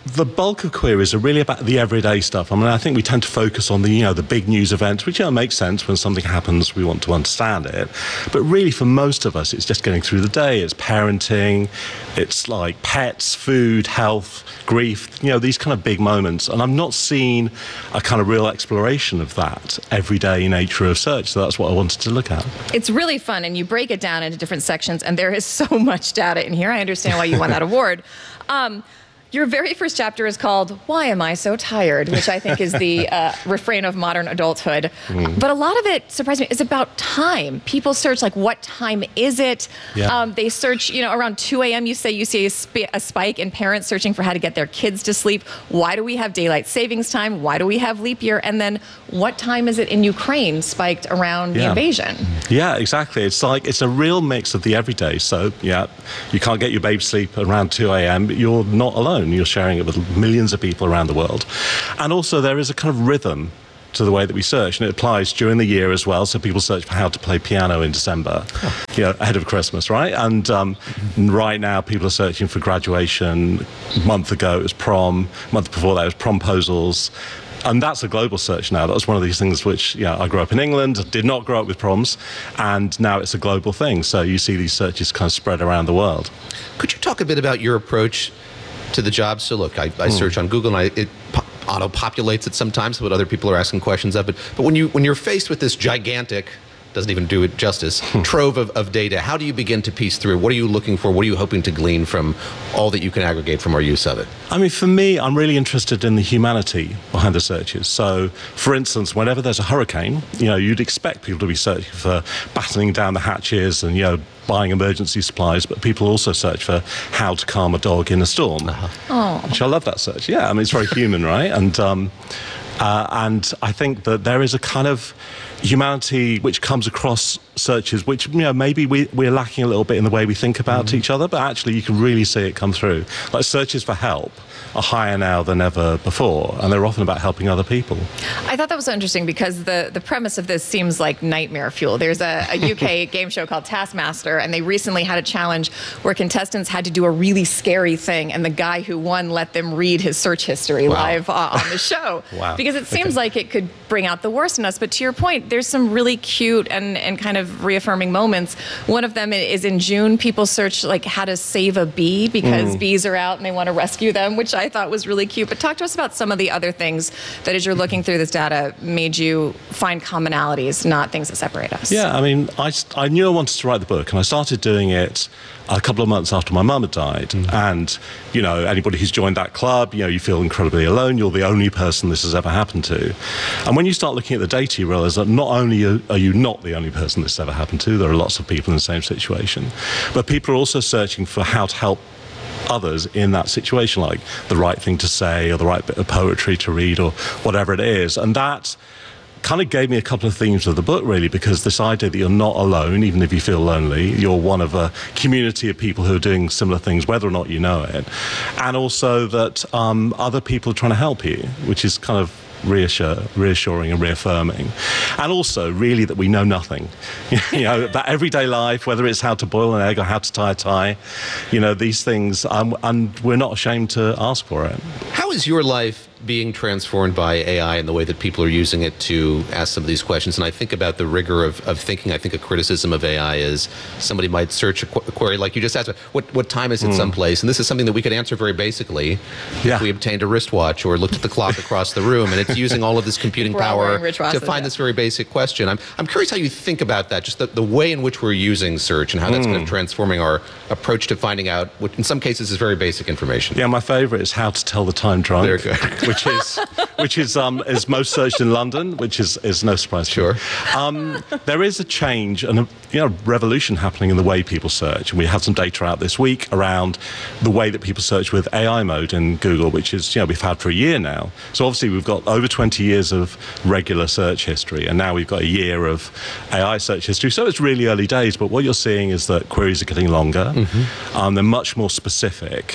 the bulk of queries are really about the everyday stuff. I mean, I think we tend to focus on the, you know, the big news events, which, you know, makes sense. When something happens, we want to understand it. But really, for most of us, it's just getting through the day. It's parenting. It's like pets, food, health, grief, you know, these kind of big moments. And I'm not seeing a kind of real exploration of that everyday nature of search. So that's what I wanted to look at. It's really fun, and you break it down into different sections, and there is so much data in here. I understand why you won that award. Um, Your very first chapter is called Why Am I So Tired?, which I think is the uh, refrain of modern adulthood. Mm. But a lot of it, surprised me, is about time. People search, like, what time is it? Yeah. Um, they search, you know, around two a.m. you say you see a, sp- a spike in parents searching for how to get their kids to sleep. Why do we have daylight savings time? Why do we have leap year? And then what time is it in Ukraine spiked around yeah. the invasion? Yeah, exactly. It's like, it's a real mix of the everyday. So, yeah, you can't get your babe sleep around two a.m., but you're not alone. You're sharing it with millions of people around the world. And also there is a kind of rhythm to the way that we search, and it applies during the year as well. So people search for how to play piano in December, oh. you know, ahead of Christmas, right? And um, mm-hmm. right now people are searching for graduation. A month ago it was prom. A month before that it was promposals. And that's a global search now. That was one of these things which, yeah, I grew up in England, did not grow up with proms, and now it's a global thing. So you see these searches kind of spread around the world. Could you talk a bit about your approach to the job? So look, I, I mm. search on Google, and I, it po- auto-populates it sometimes, what other people are asking questions of. But, but when, you, when you're faced with this gigantic, doesn't even do it justice, trove of, of data, how do you begin to piece through? What are you looking for? What are you hoping to glean from all that you can aggregate from our use of it? I mean, for me, I'm really interested in the humanity behind the searches. So, for instance, whenever there's a hurricane, you know, you'd expect people to be searching for battening down the hatches and, you know, buying emergency supplies, but people also search for how to calm a dog in a storm. Uh-huh. Oh. Which I love that search. Yeah, I mean, it's very human, right? And um, uh, and I think that there is a kind of humanity which comes across searches, which, you know, maybe we, we're lacking a little bit in the way we think about mm. each other, but actually you can really see it come through. Like, searches for help are higher now than ever before, and they're often about helping other people. I thought that was so interesting because the, the premise of this seems like nightmare fuel. There's a, a U K game show called Taskmaster, and they recently had a challenge where contestants had to do a really scary thing, and the guy who won let them read his search history wow. live uh, on the show. Wow. Because it seems okay. like it could bring out the worst in us. But to your point, there's some really cute and, and kind of reaffirming moments. One of them is in June, people search like how to save a bee because mm. bees are out and they want to rescue them, which I thought was really cute. But talk to us about some of the other things that, as you're looking through this data, made you find commonalities, not things that separate us. Yeah, I mean, I, I knew I wanted to write the book, and I started doing it a couple of months after my mum had died. Mm. And, you know, anybody who's joined that club, you know, you feel incredibly alone. You're the only person this has ever happened to. And when you start looking at the data, you realize that not only are you not the only person this has ever happened to, there are lots of people in the same situation, but people are also searching for how to help others in that situation, like the right thing to say or the right bit of poetry to read or whatever it is. And that kind of gave me a couple of themes of the book, really, because this idea that you're not alone, even if you feel lonely, you're one of a community of people who are doing similar things, whether or not you know it, and also that um, other people are trying to help you, which is kind of reassure, reassuring and reaffirming. And also, really, that we know nothing. You know, that everyday life, whether it's how to boil an egg or how to tie a tie, you know, these things, um, and we're not ashamed to ask for it. How is your life being transformed by A I and the way that people are using it to ask some of these questions? And I think about the rigor of, of thinking. I think a criticism of A I is somebody might search a, qu- a query like you just asked, what what time is it mm. someplace? And this is something that we could answer very basically yeah. if we obtained a wristwatch or looked at the clock across the room. And it's using all of this computing power to find yeah. this very basic question. I'm I'm curious how you think about that, just the, the way in which we're using search and how that's mm. kind of transforming our approach to finding out what in some cases is very basic information. Yeah, my favorite is how to tell the time drunk. Very good. Which is which is um, is most searched in London, which is, is no surprise. Sure. Um, there is a change and a you know revolution happening in the way people search, and we had some data out this week around the way that people search with A I mode in Google, which is you know we've had for a year now. So obviously we've got over twenty years of regular search history, and now we've got a year of A I search history. So it's really early days, but what you're seeing is that queries are getting longer. Mm-hmm. Um, they're much more specific.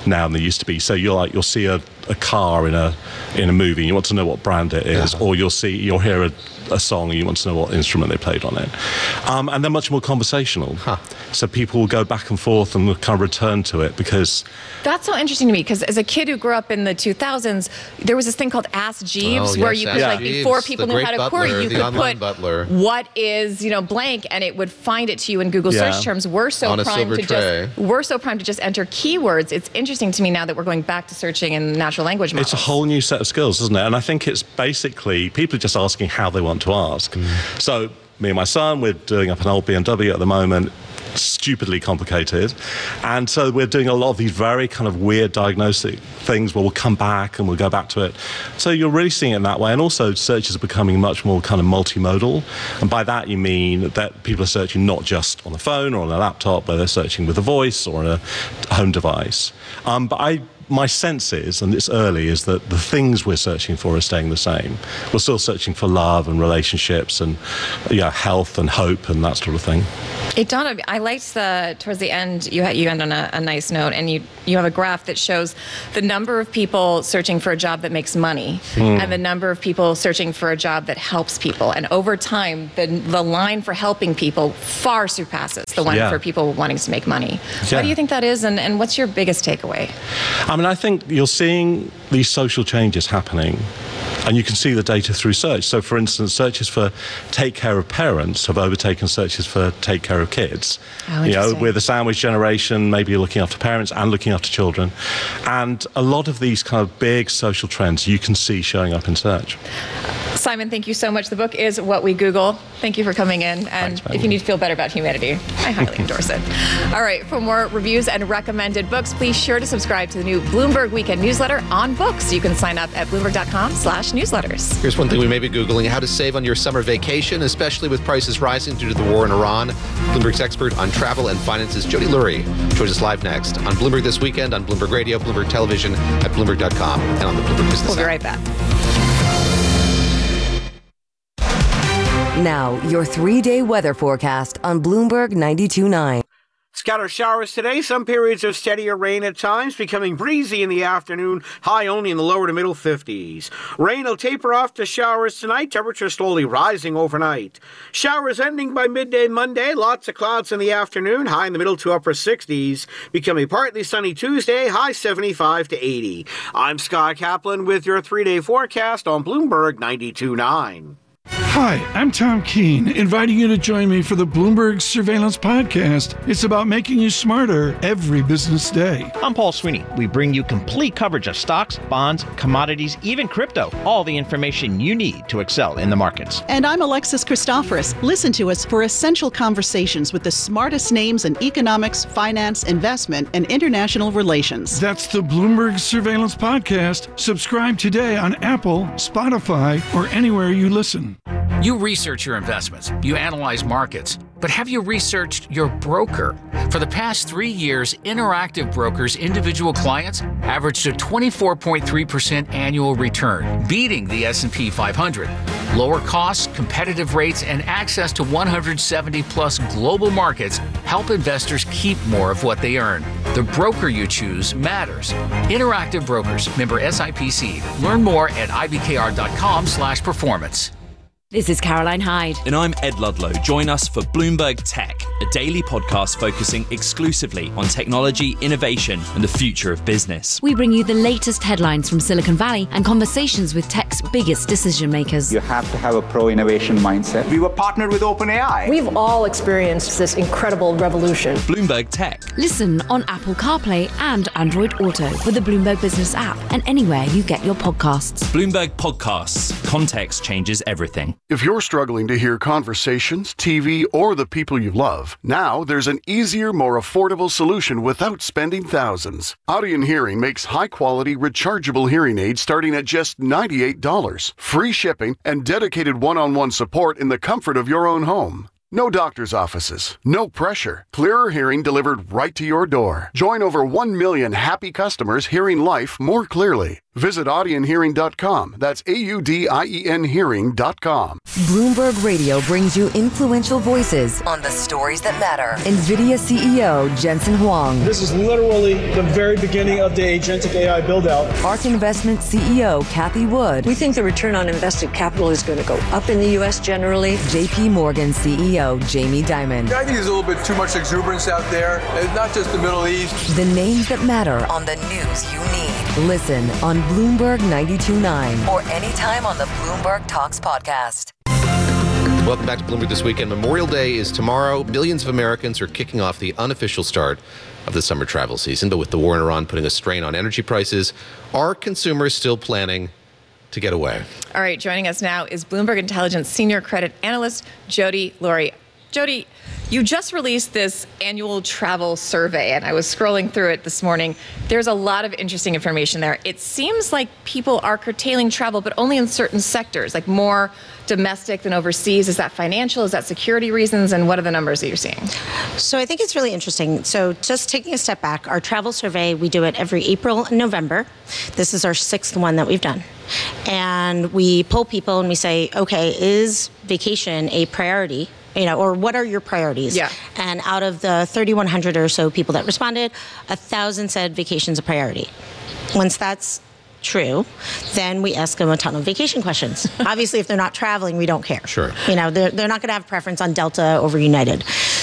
now than there used to be. So you're like, you'll see a, a car in a in a movie, and you want to know what brand it is, yeah. or you'll see, you'll hear a, a song, and you want to know what instrument they played on it. Um, and they're much more conversational. Huh. So people will go back and forth and will kind of return to it because... That's so interesting to me, because as a kid who grew up in the two thousands, there was this thing called Ask Jeeves, oh, yes, where you could, yeah. like, Jeeves, before people knew how to butler, query, you the could put, butler. what is, you know, blank, and it would find it to you in Google yeah. search terms. We're so on a primed silver to tray. just, we're so primed to just enter keywords. It's interesting to me now that we're going back to searching in natural language models. It's a whole new set of skills, isn't it? And I think it's basically, people are just asking how they want to ask. Mm. So, me and my son, we're doing up an old B M W at the moment, stupidly complicated, and so we're doing a lot of these very kind of weird diagnostic things where we'll come back and we'll go back to it. So you're really seeing it in that way, and also searches are becoming much more kind of multimodal, and by that you mean that people are searching not just on the phone or on a laptop, but they're searching with a voice or on a home device. Um, but I My sense is, and it's early, is that the things we're searching for are staying the same. We're still searching for love and relationships and yeah, health and hope and that sort of thing. It dawned on me, I liked the, towards the end, you, you end on a, a nice note, and you, you have a graph that shows the number of people searching for a job that makes money mm. and the number of people searching for a job that helps people. And over time, the, the line for helping people far surpasses the one yeah. for people wanting to make money. Yeah. Why do you think that is, and, and what's your biggest takeaway? I mean, I think you're seeing these social changes happening, and you can see the data through search. So, for instance, searches for take care of parents have overtaken searches for take care of kids. Oh, you know, we're the sandwich generation, maybe looking after parents and looking after children. And a lot of these kind of big social trends you can see showing up in search. Simon, thank you so much. The book is What We Google. Thank you for coming in. And Thanks, if you need to feel better about humanity, I highly endorse it. All right, for more reviews and recommended books, please sure to subscribe to the new Bloomberg Weekend newsletter on books. You can sign up at bloomberg.com slash newsletters. Here's one thing we may be Googling: how to save on your summer vacation, especially with prices rising due to the war in Iran. Bloomberg's expert on travel and finances, Jody Lurie, joins us live next on Bloomberg This Weekend, on Bloomberg Radio, Bloomberg Television, at bloomberg dot com, and on the Bloomberg Business We'll be app. right back. Now, your three-day weather forecast on Bloomberg ninety-two point nine. Scattered showers today, some periods of steadier rain at times, becoming breezy in the afternoon, high only in the lower to middle fifties. Rain will taper off to showers tonight, temperatures slowly rising overnight. Showers ending by midday Monday, lots of clouds in the afternoon, high in the middle to upper sixties. Becoming partly sunny Tuesday, high seventy-five to eighty. I'm Scott Kaplan with your three-day forecast on Bloomberg ninety-two point nine. Hi, I'm Tom Keene, inviting you to join me for the Bloomberg Surveillance Podcast. It's about making you smarter every business day. I'm Paul Sweeney. We bring you complete coverage of stocks, bonds, commodities, even crypto. All the information you need to excel in the markets. And I'm Alexis Christoforous. Listen to us for essential conversations with the smartest names in economics, finance, investment, and international relations. That's the Bloomberg Surveillance Podcast. Subscribe today on Apple, Spotify, or anywhere you listen. You research your investments, you analyze markets, but have you researched your broker? For the past three years, Interactive Brokers' individual clients averaged a twenty-four point three percent annual return, beating the S and P five hundred. Lower costs, competitive rates, and access to one hundred seventy plus global markets help investors keep more of what they earn. The broker you choose matters. Interactive Brokers, member S I P C. Learn more at I B K R dot com slash performance. This is Caroline Hyde. And I'm Ed Ludlow. Join us for Bloomberg Tech, a daily podcast focusing exclusively on technology, innovation, and the future of business. We bring you the latest headlines from Silicon Valley and conversations with tech's biggest decision makers. You have to have a pro-innovation mindset. We were partnered with OpenAI. We've all experienced this incredible revolution. Bloomberg Tech. Listen on Apple CarPlay and Android Auto with the Bloomberg Business app and anywhere you get your podcasts. Bloomberg Podcasts. Context changes everything. If you're struggling to hear conversations, T V, or the people you love, now there's an easier, more affordable solution without spending thousands. Audien Hearing makes high-quality, rechargeable hearing aids starting at just ninety-eight dollars, free shipping, and dedicated one-on-one support in the comfort of your own home. No doctor's offices, no pressure. Clearer hearing delivered right to your door. Join over one million happy customers hearing life more clearly. Visit audien hearing dot com. That's A U D I E N hearing dot com. Bloomberg Radio brings you influential voices on the stories that matter. NVIDIA C E O Jensen Huang. This is literally the very beginning of the agentic A I build-out. ARK Investment C E O Kathy Wood. We think the return on invested capital is going to go up in the U S generally. J P Morgan C E O Jamie Dimon. I think there's a little bit too much exuberance out there. It's not just the Middle East. The names that matter on the news you need. Listen on Bloomberg ninety-two point nine or anytime on the Bloomberg Talks podcast. Welcome back to Bloomberg This Weekend. Memorial Day is tomorrow. Millions of Americans are kicking off the unofficial start of the summer travel season. But with the war in Iran putting a strain on energy prices, are consumers still planning to get away? All right, joining us now is Bloomberg Intelligence Senior Credit Analyst Jody Laurie. Jody, you just released this annual travel survey, and I was scrolling through it this morning. There's a lot of interesting information there. It seems like people are curtailing travel, but only in certain sectors, like more domestic than overseas. Is that financial? Is that security reasons? And what are the numbers that you're seeing? So I think it's really interesting. So just taking a step back, our travel survey, we do it every April and November. This is our sixth one that we've done. And we poll people and we say, okay, is vacation a priority? You know, or what are your priorities? Yeah. And out of the thirty-one hundred or so people that responded, one thousand said vacation's a priority. Once that's true, then we ask them a ton of vacation questions. Obviously, if they're not traveling, we don't care. Sure. You know, they're, they're not going to have preference on Delta over United.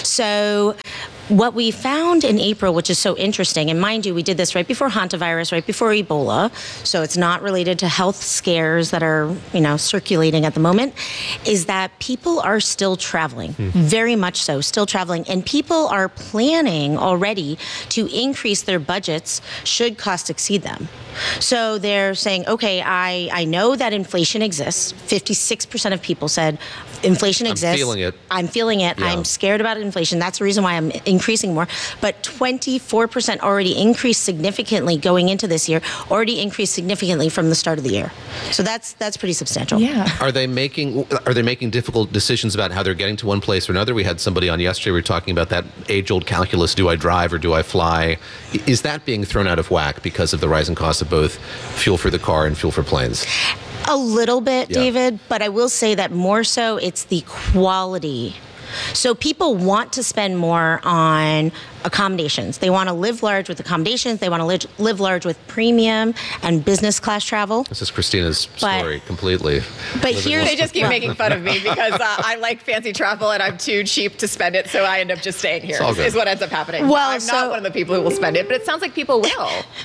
So what we found in April, which is so interesting, and mind you, we did this right before hantavirus, right before Ebola, so it's not related to health scares that are, you know, circulating at the moment, is that people are still traveling, mm. very much so, still traveling, and people are planning already to increase their budgets should costs exceed them. So they're saying, okay, I, I know that inflation exists. fifty-six percent of people said inflation exists. I'm feeling it. I'm feeling it. Yeah. I'm scared about inflation. That's the reason why I'm increasing more. But twenty-four percent already increased significantly going into this year, already increased significantly from the start of the year. So that's that's pretty substantial. Yeah. Are they making are they making difficult decisions about how they're getting to one place or another? We had somebody on yesterday, we were talking about that age-old calculus, do I drive or do I fly? Is that being thrown out of whack because of the rising cost of both fuel for the car and fuel for planes? A little bit, Yeah. David, but I will say that more so it's the quality. So people want to spend more on accommodations. They want to live large with accommodations. They want to live, live large with premium and business class travel. This is Christina's But- story completely. but Living here- with- They just keep making fun of me because uh, I like fancy travel and I'm too cheap to spend it, so I end up just staying here, It's all is, good. is what ends up happening. Well, I'm so- not one of the people who will spend it, but it sounds like people will.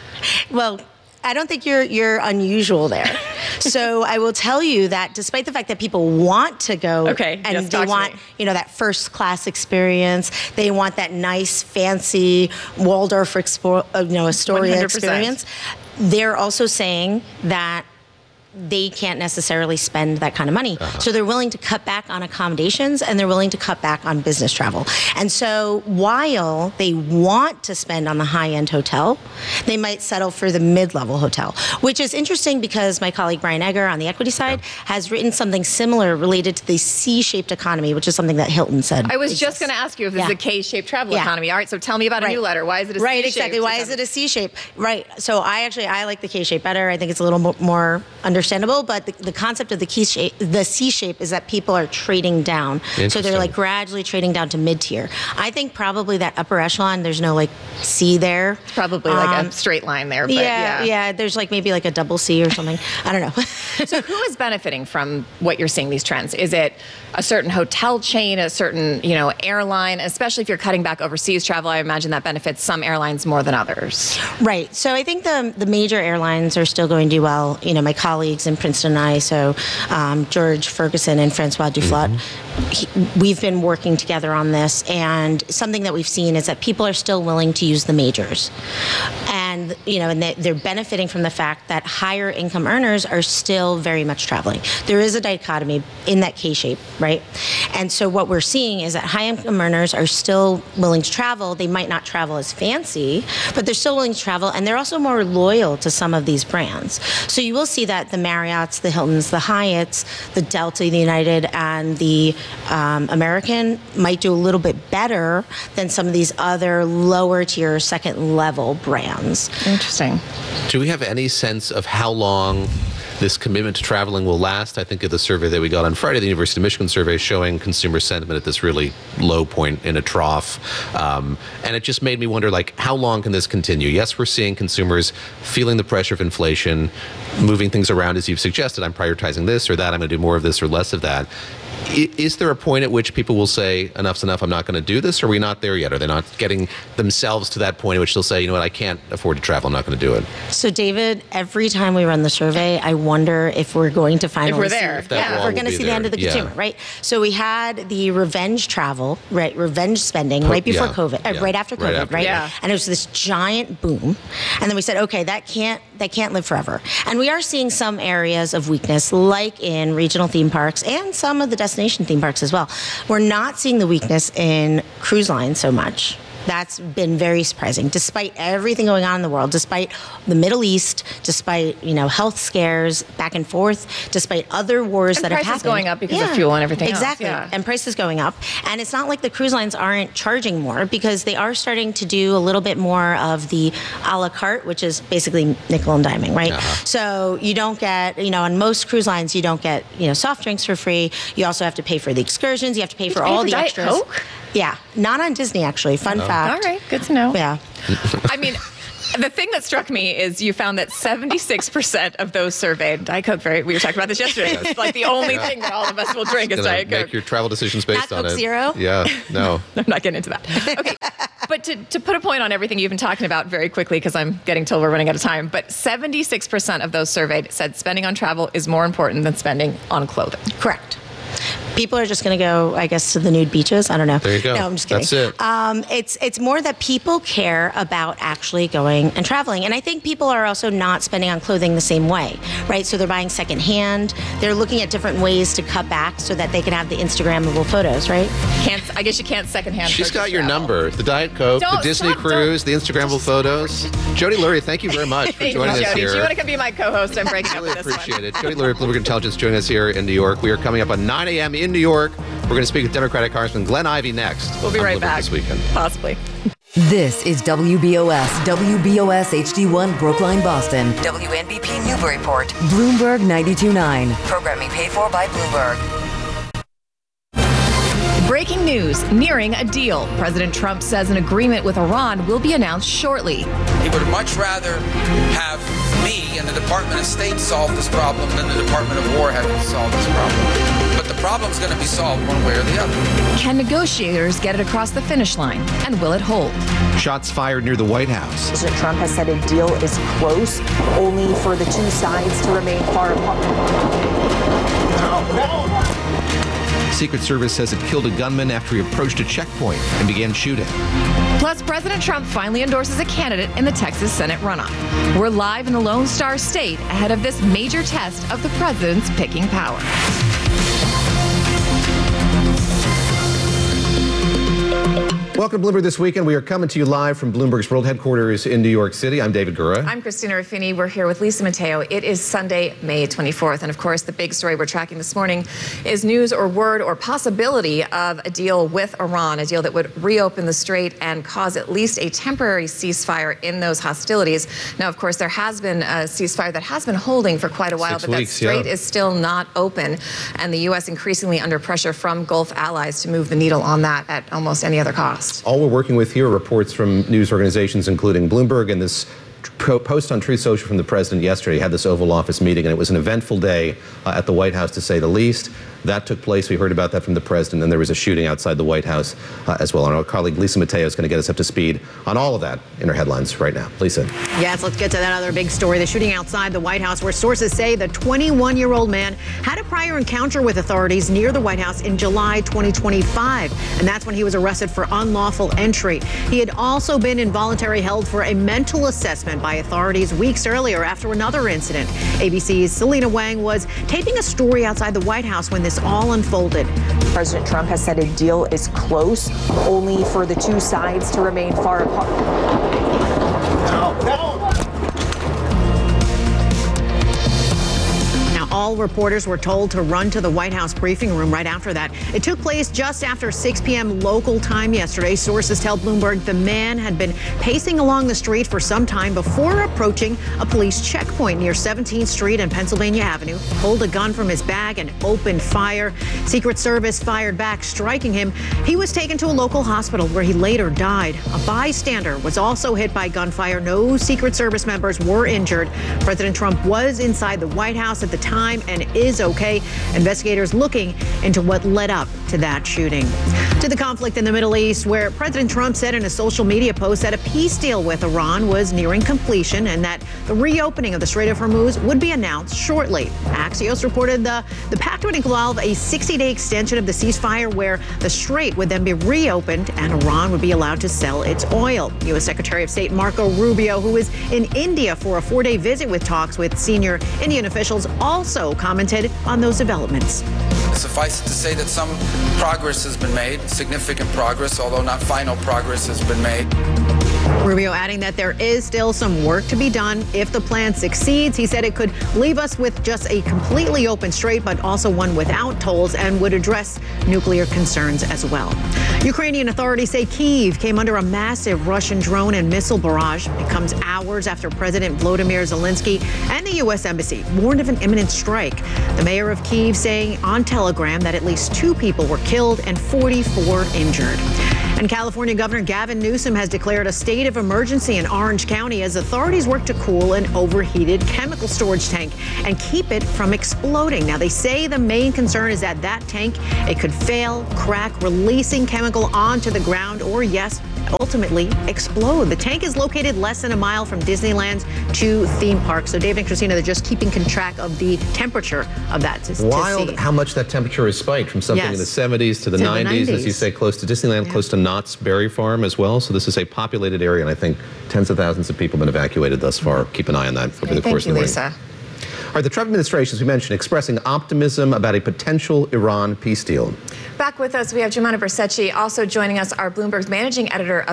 Well, I don't think you're you're unusual there. So I will tell you that despite the fact that people want to go Okay, and yes, they talk to want, me. you know, that first class experience, they want that nice, fancy Waldorf expo- uh, you know, Astoria one hundred percent. experience, they're also saying that they can't necessarily spend that kind of money. Uh-huh. So they're willing to cut back on accommodations and they're willing to cut back on business travel. And so while they want to spend on the high-end hotel, they might settle for the mid-level hotel, which is interesting because my colleague Brian Egger on the equity side has written something similar related to the C-shaped economy, which is something that Hilton said. I was exists. just going to ask you if this Yeah. is a K-shaped travel Yeah. economy. All right, so tell me about a Right. new letter. Why is it a right, C-shaped exactly. Why is economy? it a C shape? Right. So I actually I like the K shape better. I think it's a little mo- more understandable. But the, the concept of the key shape, the C shape, is that people are trading down. So Interesting. they're like gradually trading down to mid tier. I think probably that upper echelon. There's no like C there. Probably like Um, a straight line there, but yeah, yeah. yeah. There's like maybe like a double C or something. I don't know. So who is benefiting from what you're seeing, these trends? Is it a certain hotel chain, a certain, you know, airline? Especially if you're cutting back overseas travel, I imagine that benefits some airlines more than others. Right. So I think the the major airlines are still going to do well. You know, my colleagues in Princeton and I, so um, George Ferguson and Francois Duflot, he, we've been working together on this. And something that we've seen is that people are still willing to use the majors. And you know, and they, they're benefiting from the fact that higher income earners are still very much traveling. There is a dichotomy in that K-shape, right? And so what we're seeing is that high income earners are still willing to travel. They might not travel as fancy, but they're still willing to travel, and they're also more loyal to some of these brands. So you will see that the Marriotts, the Hiltons, the Hyatts, the Delta, the United, and the um, American might do a little bit better than some of these other lower tier, second level brands. Interesting. Do we have any sense of how long this commitment to traveling will last? I think of the survey that we got on Friday, the University of Michigan survey, showing consumer sentiment at this really low point in a trough. Um, and it just made me wonder, like, how long can this continue? Yes, we're seeing consumers feeling the pressure of inflation, moving things around as you've suggested. I'm prioritizing this or that. I'm going to do more of this or less of that. Is there a point at which people will say, enough's enough, I'm not going to do this? Or are we not there yet? Are they not getting themselves to that point at which they'll say, you know what, I can't afford to travel, I'm not going to do it? So, David, every time we run the survey, I wonder if we're going to finally if we're there. see, yeah, if we're going to see there. the end of the yeah. consumer, right? So we had the revenge travel, right, revenge spending Po- right before yeah. COVID, uh, Yeah. right after COVID, Right right? after, yeah. And it was this giant boom. And then we said, okay, that can't that can't live forever. And we are seeing some areas of weakness, like in regional theme parks and some of the destination theme parks as well. We're not seeing the weakness in cruise lines so much. That's been very surprising, despite everything going on in the world, despite the Middle East, despite, you know, health scares back and forth, despite other wars And that have prices happened. going up because of fuel and everything else, Exactly. yeah. And prices going up. And it's not like the cruise lines aren't charging more, because they are starting to do a little bit more of the a la carte, which is basically nickel and diming, right? Uh-huh. So you don't get, you know, on most cruise lines, you don't get, you know, soft drinks for free. You also have to pay for the excursions. You have to pay You for have to pay all for the Diet extras. Coke? Yeah, not on Disney, actually. Fun No. fact. All right, good to know. Yeah. I mean, the thing that struck me is you found that seventy-six percent of those surveyed, Diet Coke, very, we were talking about this yesterday. Yes. It's like the only Yeah. thing that all of us will drink is Gonna Diet Coke. make your travel decisions based Not on Coke it. Zero? Yeah, no. I'm not getting into that. Okay. But to, to put a point on everything you've been talking about very quickly, because I'm getting told we're running out of time, but seventy-six percent of those surveyed said spending on travel is more important than spending on clothing. Correct. People are just going to go, I guess, to the nude beaches. I don't know. There you go. No, I'm just kidding. That's it. Um, it's it's more that people care about actually going and traveling, and I think people are also not spending on clothing the same way, right? So they're buying secondhand. They're looking at different ways to cut back so that they can have the Instagrammable photos, right? Can't, I guess you can't secondhand. She's purchase got your travel. number. The Diet Coke, Don't- the Disney stop, cruise, the Instagrammable photos. Jody Lurie, thank you very much for Thank you, joining us Jody. here. Do you want to come be my co-host? I'm breaking up Really with this appreciate one. it. Jody Lurie, Bloomberg Intelligence, joining us here in New York. We are coming up on nine a.m. in New York. We're going to speak with Democratic Congressman Glenn Ivey next. We'll be on right Bloomberg back. this weekend. Possibly. This is W B O S, W B O S H D one Brookline, Boston. W N B P Newburyport. Bloomberg ninety-two point nine. Programming paid for by Bloomberg. Breaking news, nearing a deal. President Trump says an agreement with Iran will be announced shortly. He would much rather have me and the Department of State solve this problem than the Department of War having to solve this problem. But the problem's going to be solved one way or the other. Can negotiators get it across the finish line? And will it hold? Shots fired near the White House. President Trump has said a deal is close, only for the two sides to remain far apart. Secret Service says it killed a gunman after he approached a checkpoint and began shooting. Plus, President Trump finally endorses a candidate in the Texas Senate runoff. We're live in the Lone Star State ahead of this major test of the president's picking power. Welcome to Bloomberg This Weekend. We are coming to you live from Bloomberg's World Headquarters in New York City. I'm David Gura. I'm Christina Ruffini. We're here with Lisa Mateo. It is Sunday, May twenty-fourth. And of course, the big story we're tracking this morning is news or word or possibility of a deal with Iran, a deal that would reopen the strait and cause at least a temporary ceasefire in those hostilities. Now, of course, there has been a ceasefire that has been holding for quite a while, Six but weeks, that strait yeah. is still not open. And the U S increasingly under pressure from Gulf allies to move the needle on that at almost any other cost. All we're working with here are reports from news organizations, including Bloomberg, and this post on Truth Social from the president yesterday. He had this Oval Office meeting, and it was an eventful day uh, at the White House, to say the least. That took place. We heard about that from the president, and there was a shooting outside the White House uh, as well. And our colleague Lisa Mateo is going to get us up to speed on all of that in her headlines right now. Lisa. Yes, let's get to that other big story, the shooting outside the White House, where sources say the twenty-one-year-old man had a prior encounter with authorities near the White House in July twenty twenty-five, and that's when he was arrested for unlawful entry. He had also been involuntarily held for a mental assessment by authorities weeks earlier after another incident. A B C's Selena Wang was taping a story outside the White House when this all unfolded. President Trump has said a deal is close, only for the two sides to remain far apart. No, no. All reporters were told to run to the White House briefing room right after that. It took place just after six p.m. local time yesterday. Sources tell Bloomberg the man had been pacing along the street for some time before approaching a police checkpoint near seventeenth street and Pennsylvania Avenue, pulled a gun from his bag and opened fire. Secret Service fired back, striking him. He was taken to a local hospital where he later died. A bystander was also hit by gunfire. No Secret Service members were injured. President Trump was inside the White House at the time and is okay. Investigators looking into what led up to that shooting. To the conflict in the Middle East, where President Trump said in a social media post that a peace deal with Iran was nearing completion and that the reopening of the Strait of Hormuz would be announced shortly. Axios reported the, the pact would involve a sixty-day extension of the ceasefire where the strait would then be reopened and Iran would be allowed to sell its oil. U S Secretary of State Marco Rubio, who is in India for a four-day visit with talks with senior Indian officials, also commented on those developments. Suffice it to say that some progress has been made, significant progress, although not final progress has been made. Rubio adding that there is still some work to be done if the plan succeeds. He said it could leave us with just a completely open strait, but also one without tolls, and would address nuclear concerns as well. Ukrainian authorities say Kyiv came under a massive Russian drone and missile barrage. It comes hours after President Volodymyr Zelensky and the U S Embassy warned of an imminent strike. The mayor of Kyiv saying on Telegram that at least two people were killed and forty-four injured. And California Governor Gavin Newsom has declared a state of emergency in Orange County as authorities work to cool an overheated chemical storage tank and keep it from exploding. Now, they say the main concern is that that tank, it could fail, crack, releasing chemical onto the ground, or yes, ultimately explode. The tank is located less than a mile from Disneyland's two theme parks. So Dave and Christina, they're just keeping track of the temperature of that to, Wild to see. how much that temperature has spiked from something Yes. in the seventies to the To the nineties, as you nineties. say, close to Disneyland, Yeah. close to Knott's Berry Farm as well. So this is a populated area, and I think tens of thousands of people have been evacuated thus far. Keep an eye on that over the Thank course you, of the morning. Lisa. All right, the Trump administration, as we mentioned, expressing optimism about a potential Iran peace deal. Back with us, we have Jumana Bercetchi. Also joining us, our Bloomberg's managing editor of